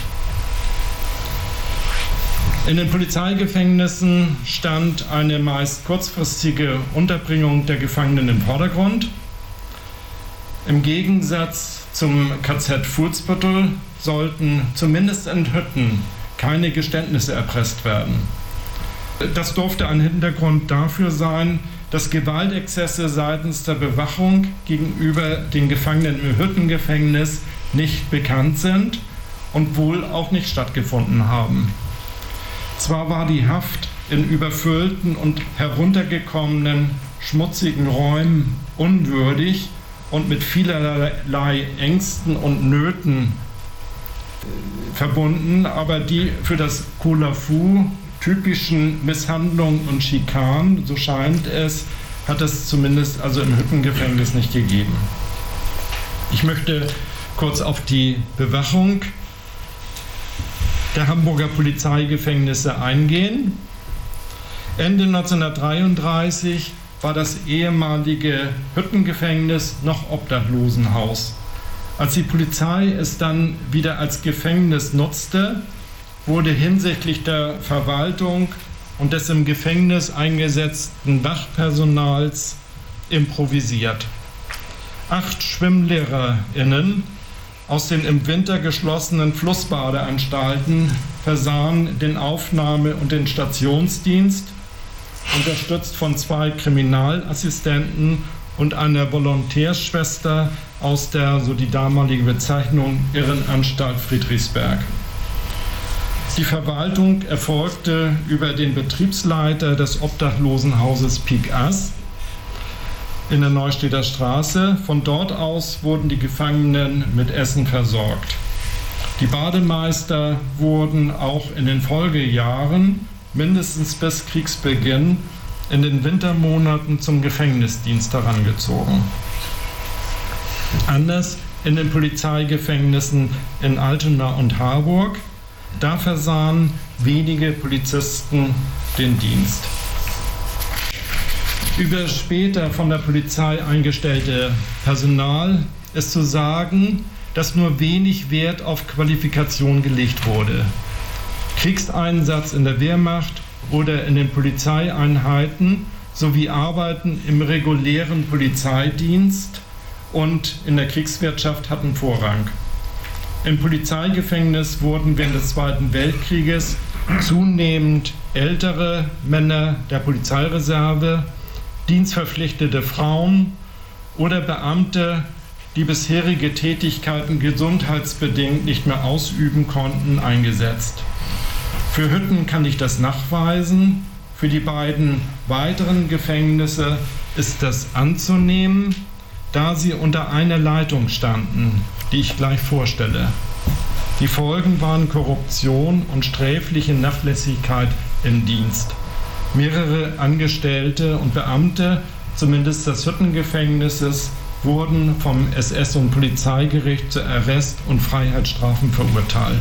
In den Polizeigefängnissen stand eine meist kurzfristige Unterbringung der Gefangenen im Vordergrund. Im Gegensatz zum K Z Fuhlsbüttel sollten zumindest in Hütten keine Geständnisse erpresst werden. Das durfte ein Hintergrund dafür sein, dass Gewaltexzesse seitens der Bewachung gegenüber den Gefangenen im Hüttengefängnis nicht bekannt sind und wohl auch nicht stattgefunden haben. Zwar war die Haft in überfüllten und heruntergekommenen, schmutzigen Räumen unwürdig und mit vielerlei Ängsten und Nöten verbunden, aber die für das Kolafu typischen Misshandlungen und Schikanen, so scheint es, hat es zumindest also im Hüttengefängnis nicht gegeben. Ich möchte kurz auf die Bewachung der Hamburger Polizeigefängnisse eingehen. Ende neunzehnhundertdreiunddreißig war das ehemalige Hüttengefängnis noch Obdachlosenhaus. Als die Polizei es dann wieder als Gefängnis nutzte, wurde hinsichtlich der Verwaltung und des im Gefängnis eingesetzten Wachpersonals improvisiert. Acht SchwimmlehrerInnen aus den im Winter geschlossenen Flussbadeanstalten versahen den Aufnahme- und den Stationsdienst, unterstützt von zwei Kriminalassistenten und einer Volontärschwester aus der, so die damalige Bezeichnung, Irrenanstalt Friedrichsberg. Die Verwaltung erfolgte über den Betriebsleiter des Obdachlosenhauses Pik Ass in der Neustädter Straße. Von dort aus wurden die Gefangenen mit Essen versorgt. Die Bademeister wurden auch in den Folgejahren, mindestens bis Kriegsbeginn, in den Wintermonaten zum Gefängnisdienst herangezogen. Anders in den Polizeigefängnissen in Altona und Harburg. Da versahen wenige Polizisten den Dienst. Über später von der Polizei eingestellte Personal ist zu sagen, dass nur wenig Wert auf Qualifikation gelegt wurde. Kriegseinsatz in der Wehrmacht oder in den Polizeieinheiten sowie Arbeiten im regulären Polizeidienst und in der Kriegswirtschaft hatten Vorrang. Im Polizeigefängnis wurden während des Zweiten Weltkrieges zunehmend ältere Männer der Polizeireserve, dienstverpflichtete Frauen oder Beamte, die bisherige Tätigkeiten gesundheitsbedingt nicht mehr ausüben konnten, eingesetzt. Für Hütten kann ich das nachweisen. Für die beiden weiteren Gefängnisse ist das anzunehmen, da sie unter einer Leitung standen, die ich gleich vorstelle. Die Folgen waren Korruption und sträfliche Nachlässigkeit im Dienst. Mehrere Angestellte und Beamte, zumindest des Hüttengefängnisses, wurden vom S S- und Polizeigericht zu Arrest und Freiheitsstrafen verurteilt.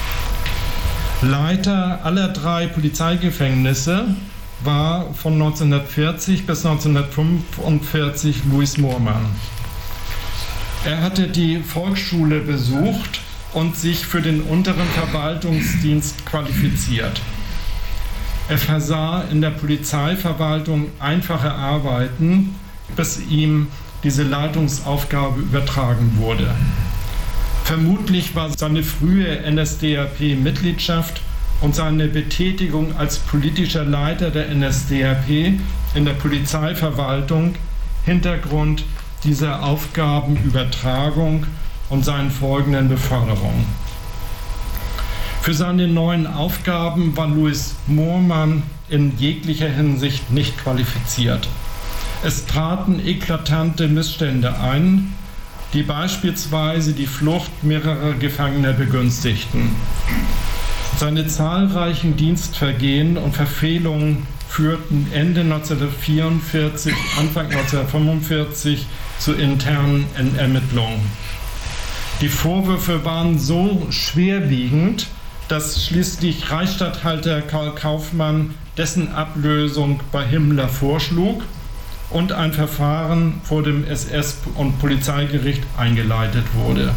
Leiter aller drei Polizeigefängnisse war von neunzehnhundertvierzig bis neunzehnhundertfünfundvierzig Louis Moormann. Er hatte die Volksschule besucht und sich für den unteren Verwaltungsdienst qualifiziert. Er versah in der Polizeiverwaltung einfache Arbeiten, bis ihm diese Leitungsaufgabe übertragen wurde. Vermutlich war seine frühe N S D A P-Mitgliedschaft und seine Betätigung als politischer Leiter der N S D A P in der Polizeiverwaltung Hintergrund dieser Aufgabenübertragung und seinen folgenden Beförderungen. Für seine neuen Aufgaben war Louis Moormann in jeglicher Hinsicht nicht qualifiziert. Es traten eklatante Missstände ein, die beispielsweise die Flucht mehrerer Gefangener begünstigten. Seine zahlreichen Dienstvergehen und Verfehlungen führten Ende neunzehnhundertvierundvierzig, Anfang neunzehnhundertfünfundvierzig zu internen Ermittlungen. Die Vorwürfe waren so schwerwiegend, dass schließlich Reichsstatthalter Karl Kaufmann dessen Ablösung bei Himmler vorschlug und ein Verfahren vor dem S S- und Polizeigericht eingeleitet wurde.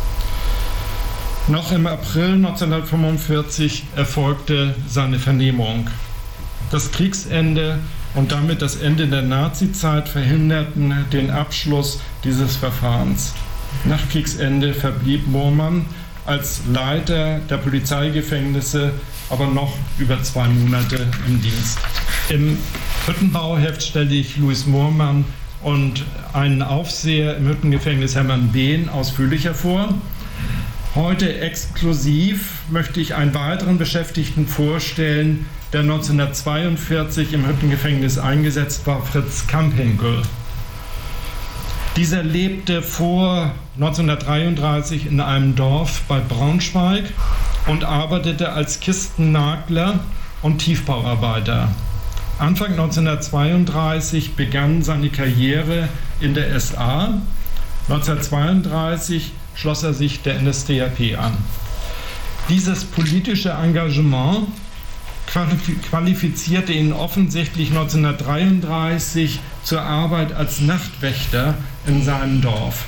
Noch im April neunzehnhundertfünfundvierzig erfolgte seine Vernehmung. Das Kriegsende und damit das Ende der Nazizeit verhinderten den Abschluss dieses Verfahrens. Nach Kriegsende verblieb Moormann als Leiter der Polizeigefängnisse aber noch über zwei Monate im Dienst. Im Hüttenbauheft stelle ich Louis Moormann und einen Aufseher im Hüttengefängnis Hermann Behn ausführlicher vor. Heute exklusiv möchte ich einen weiteren Beschäftigten vorstellen, der neunzehnhundertzweiundvierzig im Hüttengefängnis eingesetzt war, Fritz Kamphenkel. Dieser lebte vor neunzehnhundertdreiunddreißig in einem Dorf bei Braunschweig und arbeitete als Kistennagler und Tiefbauarbeiter. Anfang neunzehnhundertzweiunddreißig begann seine Karriere in der S A. neunzehnhundertzweiunddreißig schloss er sich der N S D A P an. Dieses politische Engagement qualifizierte ihn offensichtlich neunzehnhundertdreiunddreißig zur Arbeit als Nachtwächter in seinem Dorf.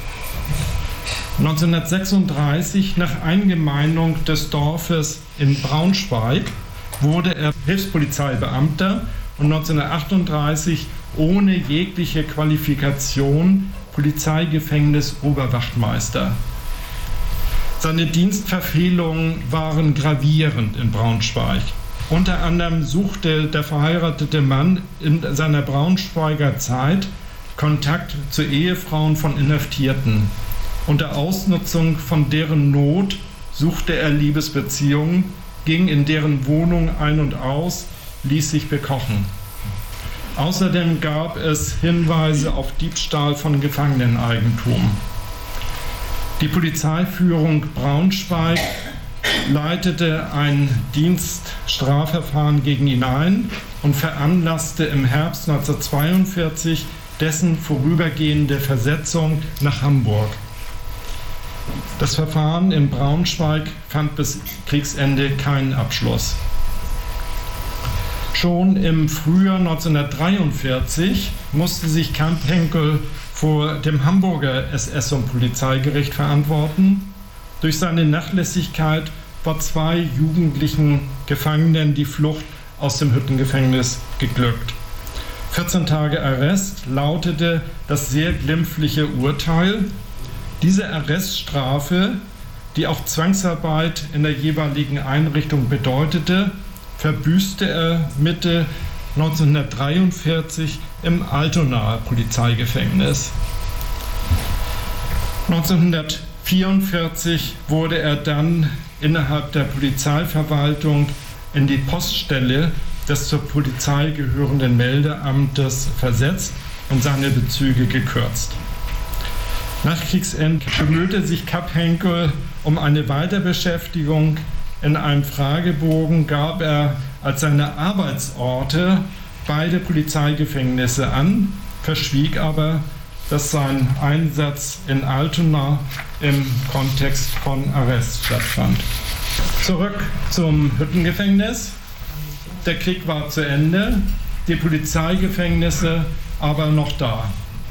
neunzehnhundertsechsunddreißig, nach Eingemeindung des Dorfes in Braunschweig, wurde er Hilfspolizeibeamter und neunzehnhundertachtunddreißig ohne jegliche Qualifikation Polizeigefängnis-Oberwachtmeister. Seine Dienstverfehlungen waren gravierend in Braunschweig. Unter anderem suchte der verheiratete Mann in seiner Braunschweiger Zeit Kontakt zu Ehefrauen von Inhaftierten. Unter Ausnutzung von deren Not suchte er Liebesbeziehungen, ging in deren Wohnung ein und aus, ließ sich bekochen. Außerdem gab es Hinweise auf Diebstahl von Gefangeneneigentum. Die Polizeiführung Braunschweig leitete ein Dienststrafverfahren gegen ihn ein und veranlasste im Herbst neunzehnhundertzweiundvierzig dessen vorübergehende Versetzung nach Hamburg. Das Verfahren in Braunschweig fand bis Kriegsende keinen Abschluss. Schon im Frühjahr neunzehnhundertdreiundvierzig musste sich Kamp-Henckel vor dem Hamburger S S- und Polizeigericht verantworten. Durch seine Nachlässigkeit war zwei jugendlichen Gefangenen die Flucht aus dem Hüttengefängnis geglückt. vierzehn Tage Arrest lautete das sehr glimpfliche Urteil. Diese Arreststrafe, die auch Zwangsarbeit in der jeweiligen Einrichtung bedeutete, verbüßte er Mitte neunzehnhundertdreiundvierzig im Altonaer Polizeigefängnis. neunzehnhundertvierundvierzig wurde er dann innerhalb der Polizeiverwaltung in die Poststelle des zur Polizei gehörenden Meldeamtes versetzt und seine Bezüge gekürzt. Nach Kriegsende bemühte sich Kamp-Henckel um eine Weiterbeschäftigung. In einem Fragebogen gab er als seine Arbeitsorte beide Polizeigefängnisse an, verschwieg aber, dass sein Einsatz in Altona im Kontext von Arrest stattfand. Zurück zum Hüttengefängnis. Der Krieg war zu Ende, die Polizeigefängnisse aber noch da.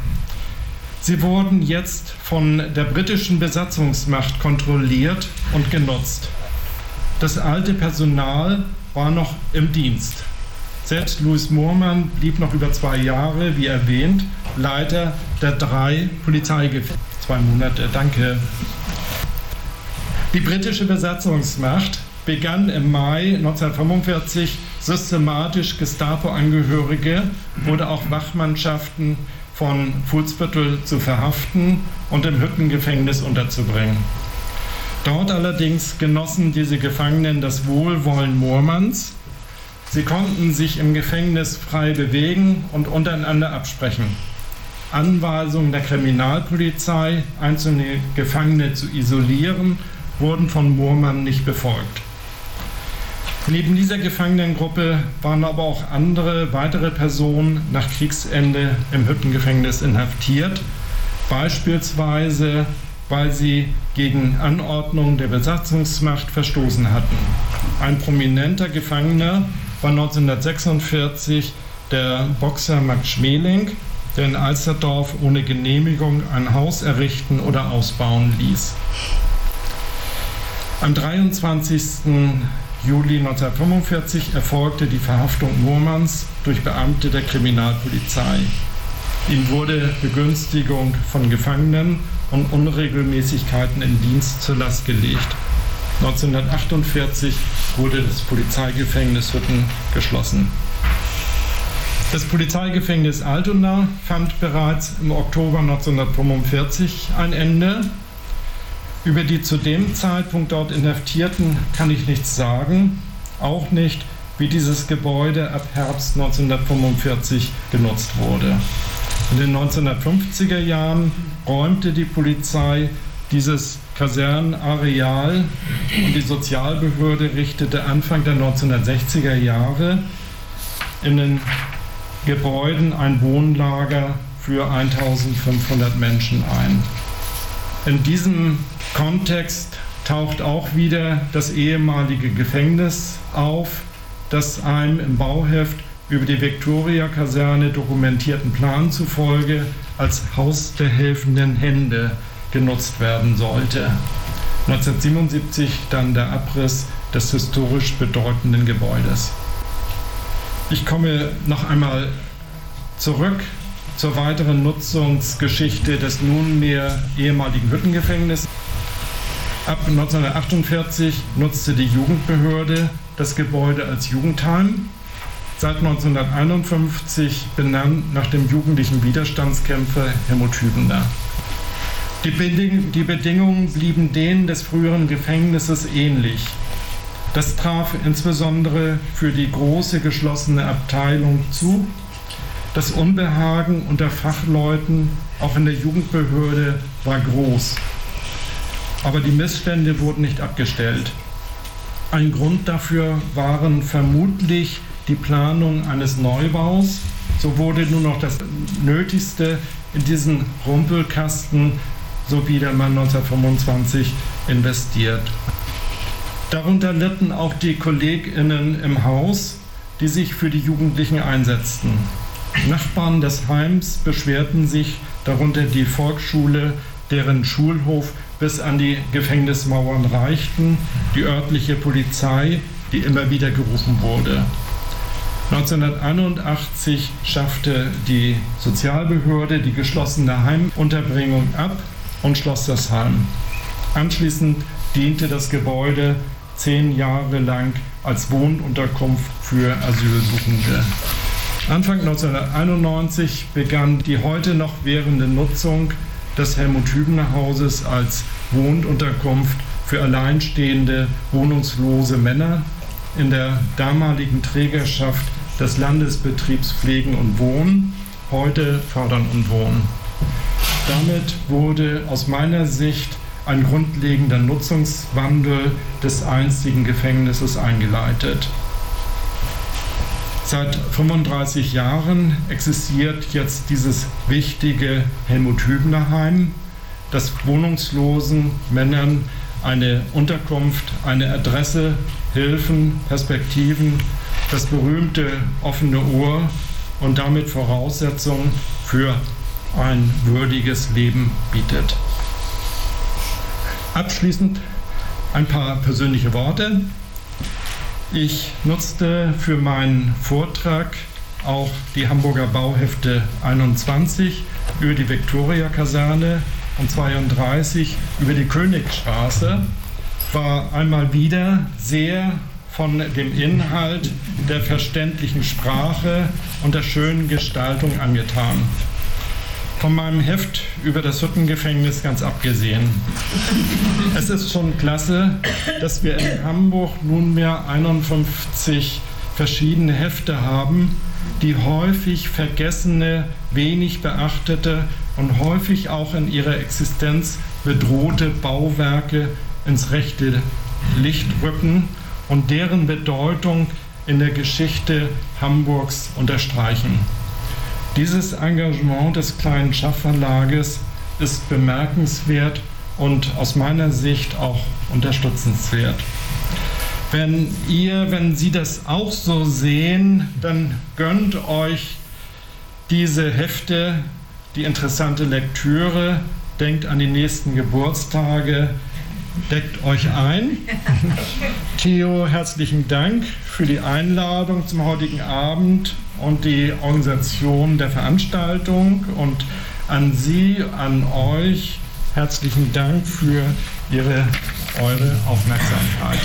Sie wurden jetzt von der britischen Besatzungsmacht kontrolliert und genutzt. Das alte Personal war noch im Dienst. Selbst Louis Moorman blieb noch über zwei Jahre, wie erwähnt, Leiter der drei Polizeigefängnisse. Zwei Monate, danke. Die britische Besatzungsmacht begann im Mai neunzehnhundertfünfundvierzig systematisch Gestapo-Angehörige oder auch Wachmannschaften von Fuhlsbüttel zu verhaften und im Hüttengefängnis unterzubringen. Dort allerdings genossen diese Gefangenen das Wohlwollen Moormanns. Sie konnten sich im Gefängnis frei bewegen und untereinander absprechen. Anweisungen der Kriminalpolizei, einzelne Gefangene zu isolieren, wurden von Moorman nicht befolgt. Neben dieser Gefangenengruppe waren aber auch andere, weitere Personen nach Kriegsende im Hüttengefängnis inhaftiert, beispielsweise weil sie gegen Anordnungen der Besatzungsmacht verstoßen hatten. Ein prominenter Gefangener war neunzehnhundertsechsundvierzig der Boxer Max Schmeling, der in Alsterdorf ohne Genehmigung ein Haus errichten oder ausbauen ließ. Am dreiundzwanzigsten Juli neunzehnhundertfünfundvierzig erfolgte die Verhaftung Moormanns durch Beamte der Kriminalpolizei. Ihm wurde Begünstigung von Gefangenen und Unregelmäßigkeiten im Dienst zur Last gelegt. neunzehnhundertachtundvierzig wurde das Polizeigefängnis Hütten geschlossen. Das Polizeigefängnis Altona fand bereits im Oktober neunzehnhundertfünfundvierzig ein Ende. Über die zu dem Zeitpunkt dort Inhaftierten kann ich nichts sagen, auch nicht, wie dieses Gebäude ab Herbst neunzehnhundertfünfundvierzig genutzt wurde. In den neunzehnhundertfünfziger Jahren räumte die Polizei dieses Kasernenareal und die Sozialbehörde richtete Anfang der neunzehnhundertsechziger Jahre in den Gebäuden ein Wohnlager für eintausendfünfhundert Menschen ein. In diesem Kontext taucht auch wieder das ehemalige Gefängnis auf, das einem im Bauheft über die Viktoria-Kaserne dokumentierten Plan zufolge als Haus der helfenden Hände genutzt werden sollte. neunzehnhundertsiebenundsiebzig dann der Abriss des historisch bedeutenden Gebäudes. Ich komme noch einmal zurück zur weiteren Nutzungsgeschichte des nunmehr ehemaligen Hüttengefängnisses. Ab neunzehnhundertachtundvierzig nutzte die Jugendbehörde das Gebäude als Jugendheim. Seit neunzehnhunderteinundfünfzig benannt nach dem jugendlichen Widerstandskämpfer Helmut Hübner. Die, Beding- die Bedingungen blieben denen des früheren Gefängnisses ähnlich. Das traf insbesondere für die große geschlossene Abteilung zu. Das Unbehagen unter Fachleuten, auch in der Jugendbehörde, war groß. Aber die Missstände wurden nicht abgestellt. Ein Grund dafür waren vermutlich die Planung eines Neubaus. So wurde nur noch das Nötigste in diesen Rumpelkasten, so wie der Mann neunzehnhundertfünfundzwanzig investiert. Darunter litten auch die KollegInnen im Haus, die sich für die Jugendlichen einsetzten. Nachbarn des Heims beschwerten sich, darunter die Volksschule, deren Schulhof bis an die Gefängnismauern reichten, die örtliche Polizei, die immer wieder gerufen wurde. neunzehnhunderteinundachtzig schaffte die Sozialbehörde die geschlossene Heimunterbringung ab und schloss das Heim. Anschließend diente das Gebäude zehn Jahre lang als Wohnunterkunft für Asylsuchende. Anfang neunzehnhunderteinundneunzig begann die heute noch währende Nutzung des Helmut-Hübner-Hauses als Wohnunterkunft für alleinstehende, wohnungslose Männer in der damaligen Trägerschaft des Landesbetriebs Pflegen und Wohnen, heute Fördern und Wohnen. Damit wurde aus meiner Sicht ein grundlegender Nutzungswandel des einstigen Gefängnisses eingeleitet. Seit fünfunddreißig Jahren existiert jetzt dieses wichtige Helmut-Hübner-Heim, das wohnungslosen Männern eine Unterkunft, eine Adresse, Hilfen, Perspektiven, das berühmte offene Ohr und damit Voraussetzungen für ein würdiges Leben bietet. Abschließend ein paar persönliche Worte. Ich nutzte für meinen Vortrag auch die Hamburger Bauhefte einundzwanzig über die Viktoria-Kaserne und zweiunddreißig über die Königstraße. War einmal wieder sehr von dem Inhalt, der verständlichen Sprache und der schönen Gestaltung angetan. Von meinem Heft über das Hüttengefängnis ganz abgesehen. Es ist schon klasse, dass wir in Hamburg nunmehr einundfünfzig verschiedene Hefte haben, die häufig vergessene, wenig beachtete und häufig auch in ihrer Existenz bedrohte Bauwerke ins rechte Licht rücken und deren Bedeutung in der Geschichte Hamburgs unterstreichen. Dieses Engagement des kleinen Schaffverlages ist bemerkenswert und aus meiner Sicht auch unterstützenswert. Wenn ihr, wenn Sie das auch so sehen, dann gönnt euch diese Hefte, die interessante Lektüre, denkt an die nächsten Geburtstage, deckt euch ein. Theo, herzlichen Dank für die Einladung zum heutigen Abend und die Organisation der Veranstaltung und an Sie, an euch herzlichen Dank für Ihre, eure Aufmerksamkeit.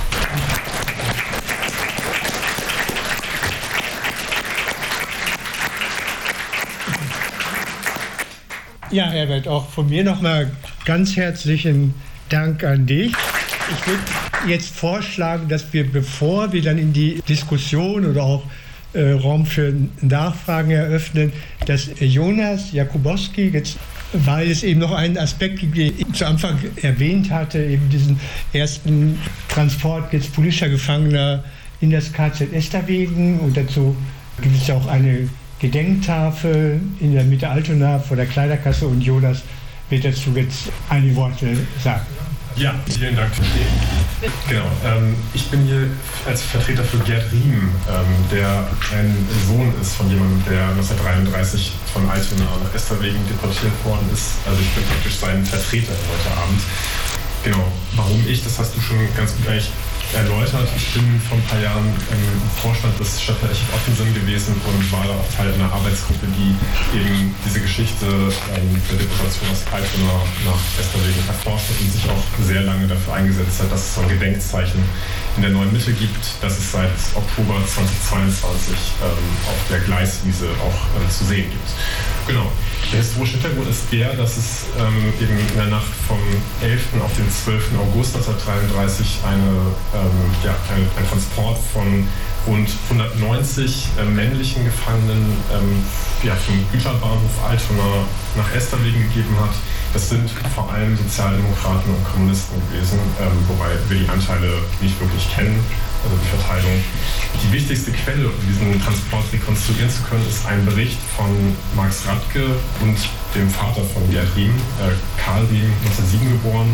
Ja, Herbert, auch von mir nochmal ganz herzlichen Dank an dich. Ich würde jetzt vorschlagen, dass wir, bevor wir dann in die Diskussion oder auch äh, Raum für Nachfragen eröffnen, dass Jonas Jakubowski jetzt, weil es eben noch einen Aspekt gibt, den ich zu Anfang erwähnt hatte, eben diesen ersten Transport jetzt politischer Gefangener in das K Z Esterwegen, und dazu gibt es ja auch eine Gedenktafel in der Mitte Altona vor der Kleiderkasse, und Jonas wird dazu jetzt einige Worte sagen. Ja, vielen Dank für den. Genau, ähm, ich bin hier als Vertreter für Gerd Riem, ähm, der ein Sohn ist von jemandem, der neunzehnhundertdreiunddreißig von Altona nach Esterwegen deportiert worden ist. Also ich bin praktisch sein Vertreter heute Abend. Genau, warum ich, das hast du schon ganz gut eigentlich erläutert. Ich bin vor ein paar Jahren im Vorstand des Stadtarchiv Ottensen gewesen und war da auch Teil einer Arbeitsgruppe, die eben diese Geschichte ähm, der Deportation aus Altona nach Esterwegen erforscht hat und sich auch sehr lange dafür eingesetzt hat, dass es so ein Gedenkzeichen in der Neuen Mitte gibt, das es seit Oktober zweitausendzweiundzwanzig ähm, auf der Gleiswiese auch ähm, zu sehen gibt. Genau. Der historische Hintergrund ist der, dass es ähm, eben in der Nacht vom elften auf den zwölften August neunzehnhundertdreiunddreißig eine, ähm, ja, ein, ein Transport von rund hundertneunzig äh, männlichen Gefangenen ähm, ja, vom Güterbahnhof Altona nach Esterwegen gegeben hat. Das sind vor allem Sozialdemokraten und Kommunisten gewesen, ähm, wobei wir die Anteile nicht wirklich kennen, also die Verteilung. Die wichtigste Quelle, um diesen Transport rekonstruieren zu können, ist ein Bericht von Max Radke und dem Vater von Gerd Riem, äh, Karl Riem, neunzehnhundertsieben geboren.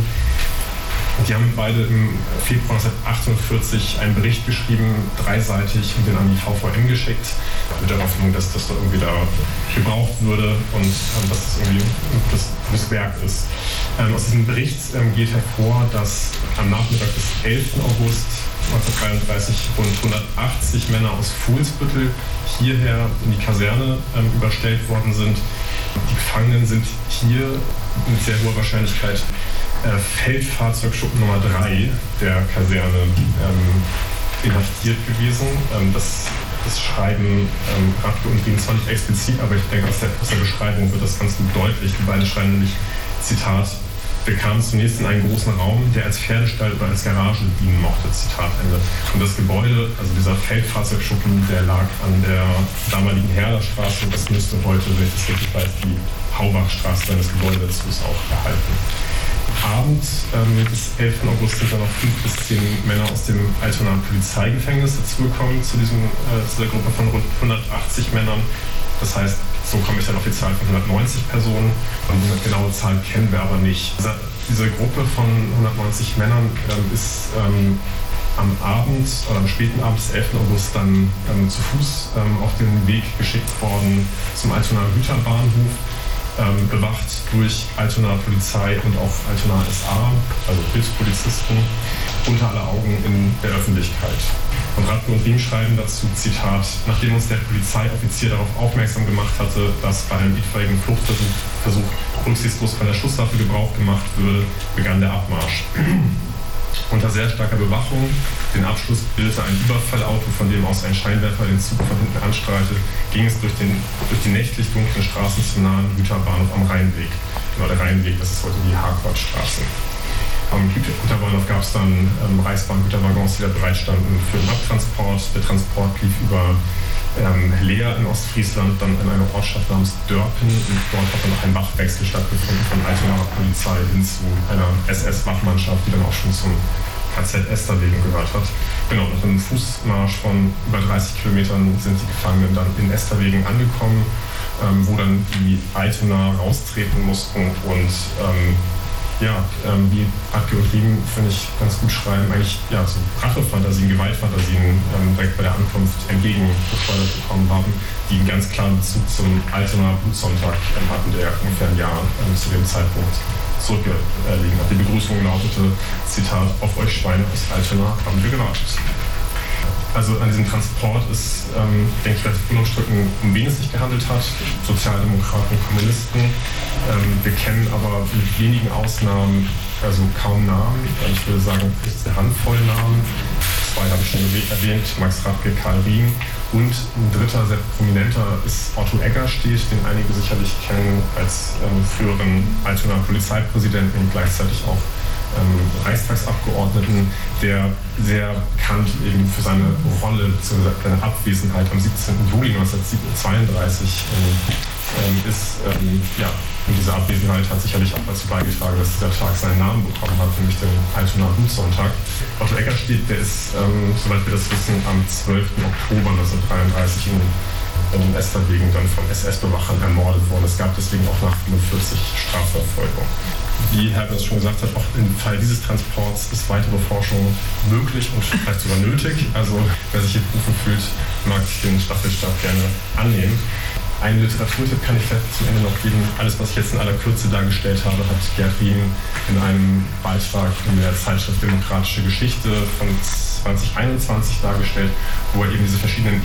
Die haben beide im Februar neunzehnhundertachtundvierzig einen Bericht geschrieben, dreiseitig, und den an die V V M geschickt, mit der Hoffnung, dass das da irgendwie da gebraucht würde und ähm, dass das irgendwie ein gutes, gutes Werk ist. Ähm, aus diesem Bericht ähm, geht hervor, dass am Nachmittag des elften August neunzehnhundertdreiunddreißig rund hundertachtzig Männer aus Fuhlsbüttel hierher in die Kaserne ähm, überstellt worden sind. Die Gefangenen sind hier mit sehr hoher Wahrscheinlichkeit äh, Feldfahrzeugschuppen Nummer drei der Kaserne ähm, inhaftiert gewesen. Ähm, das, das schreiben ähm, Radke und Riem zwar nicht explizit, aber ich denke, aus der, aus der Beschreibung wird das ganz gut deutlich. Die beiden schreiben nämlich, Zitat, wir kamen zunächst in einen großen Raum, der als Pferdestall oder als Garage dienen mochte, Zitat Ende. Und das Gebäude, also dieser Feldfahrzeugschuppen, der lag an der damaligen Herderstraße. Das müsste heute, wenn ich das richtig weiß, die Haubachstraße sein. Das Gebäude dazu ist auch erhalten. Abend ähm, des elften August sind dann noch fünf bis zehn Männer aus dem Altonaer Polizeigefängnis dazugekommen, zu, diesem, äh, zu der Gruppe von rund hundertachtzig Männern. Das heißt, so komme ich dann auf die Zahl von hundertneunzig Personen, und die genaue Zahl kennen wir aber nicht. Diese Gruppe von hundertneunzig Männern ähm, ist ähm, am Abend oder am späten Abend des elften August dann ähm, zu Fuß ähm, auf den Weg geschickt worden zum Altonaer Güterbahnhof, ähm, bewacht durch Altonaer Polizei und auch Altonaer S A, also Hilfspolizisten, unter aller Augen in der Öffentlichkeit. Und Radke und Riem schreiben dazu, Zitat, nachdem uns der Polizeioffizier darauf aufmerksam gemacht hatte, dass bei einem etwaigen Fluchtversuch Versuch, rücksichtslos von der Schusswaffe Gebrauch gemacht würde, begann der Abmarsch. Unter sehr starker Bewachung, den Abschluss bildete ein Überfallauto, von dem aus ein Scheinwerfer den Zug von hinten anstrahlte, ging es durch, den, durch die nächtlich dunklen Straßen zum nahen Güterbahnhof am Rheinweg. Genau, der Rheinweg, das ist heute die Harquartstraße. Am Güterbahnhof gab es dann ähm, Reichsbahn-Güterwaggons, die da bereitstanden für den Abtransport. Der Transport lief über ähm, Leer in Ostfriesland, dann in eine Ortschaft namens Dörpen, und dort hat dann noch ein Wachwechsel stattgefunden von Altonaer Polizei hin zu einer S S-Wachmannschaft, die dann auch schon zum K Z Esterwegen gehört hat. Genau, nach einem Fußmarsch von über dreißig Kilometern sind die Gefangenen dann in Esterwegen angekommen, ähm, wo dann die Altonaer raustreten mussten und ähm, ja, ähm, wie Radke und Riem, finde ich, ganz gut schreiben, eigentlich ja, so Rachefantasien, Gewaltfantasien ähm, direkt bei der Ankunft entgegengeschleudert bekommen haben, die einen ganz klaren Bezug zum Altonaer Blutsonntag ähm, hatten, der ungefähr ein Jahr ähm, zu dem Zeitpunkt zurückliegen hat. Die Begrüßung lautete, Zitat, auf euch Schweine aus Altona haben wir gewartet. Also an diesem Transport ist, ähm, denke ich, relativ unumstritten, um wen es sich gehandelt hat. Sozialdemokraten, Kommunisten. Ähm, wir kennen aber mit wenigen Ausnahmen also kaum Namen. Ich würde sagen, es ist eine Handvoll Namen. Zwei habe ich schon erwähnt, Max Radke, Karl Riem. Und ein dritter, sehr prominenter, ist Otto Eggerstedt, den einige sicherlich kennen als ähm, früheren Altonaer Polizeipräsidenten und gleichzeitig auch Ähm, Reichstagsabgeordneten, der sehr bekannt eben für seine Rolle, beziehungsweise seine Abwesenheit am siebzehnten Juli neunzehnhundertzweiunddreißig ähm, ist. Ähm, ja, und diese Abwesenheit hat sicherlich auch dazu beigetragen, dass dieser Tag seinen Namen bekommen hat, nämlich den Altonaer Blutsonntag. Otto Eggerstedt, der ist, ähm, soweit wir das wissen, am zwölften Oktober neunzehnhundertdreiunddreißig in und in Esterwegen dann von S S-Bewachern ermordet wurden. Es gab deswegen auch nach fünfundvierzig Strafverfolgung. Wie Herbert schon gesagt hat, auch im Fall dieses Transports ist weitere Forschung möglich und vielleicht sogar nötig. Also wer sich hier berufen fühlt, mag den Staffelstab gerne annehmen. Einen Literaturtipp kann ich vielleicht zum Ende noch geben. Alles, was ich jetzt in aller Kürze dargestellt habe, hat Gerd Riem in einem Beitrag in der Zeitschrift Demokratische Geschichte von zwanzig einundzwanzig dargestellt, wo er eben diese verschiedenen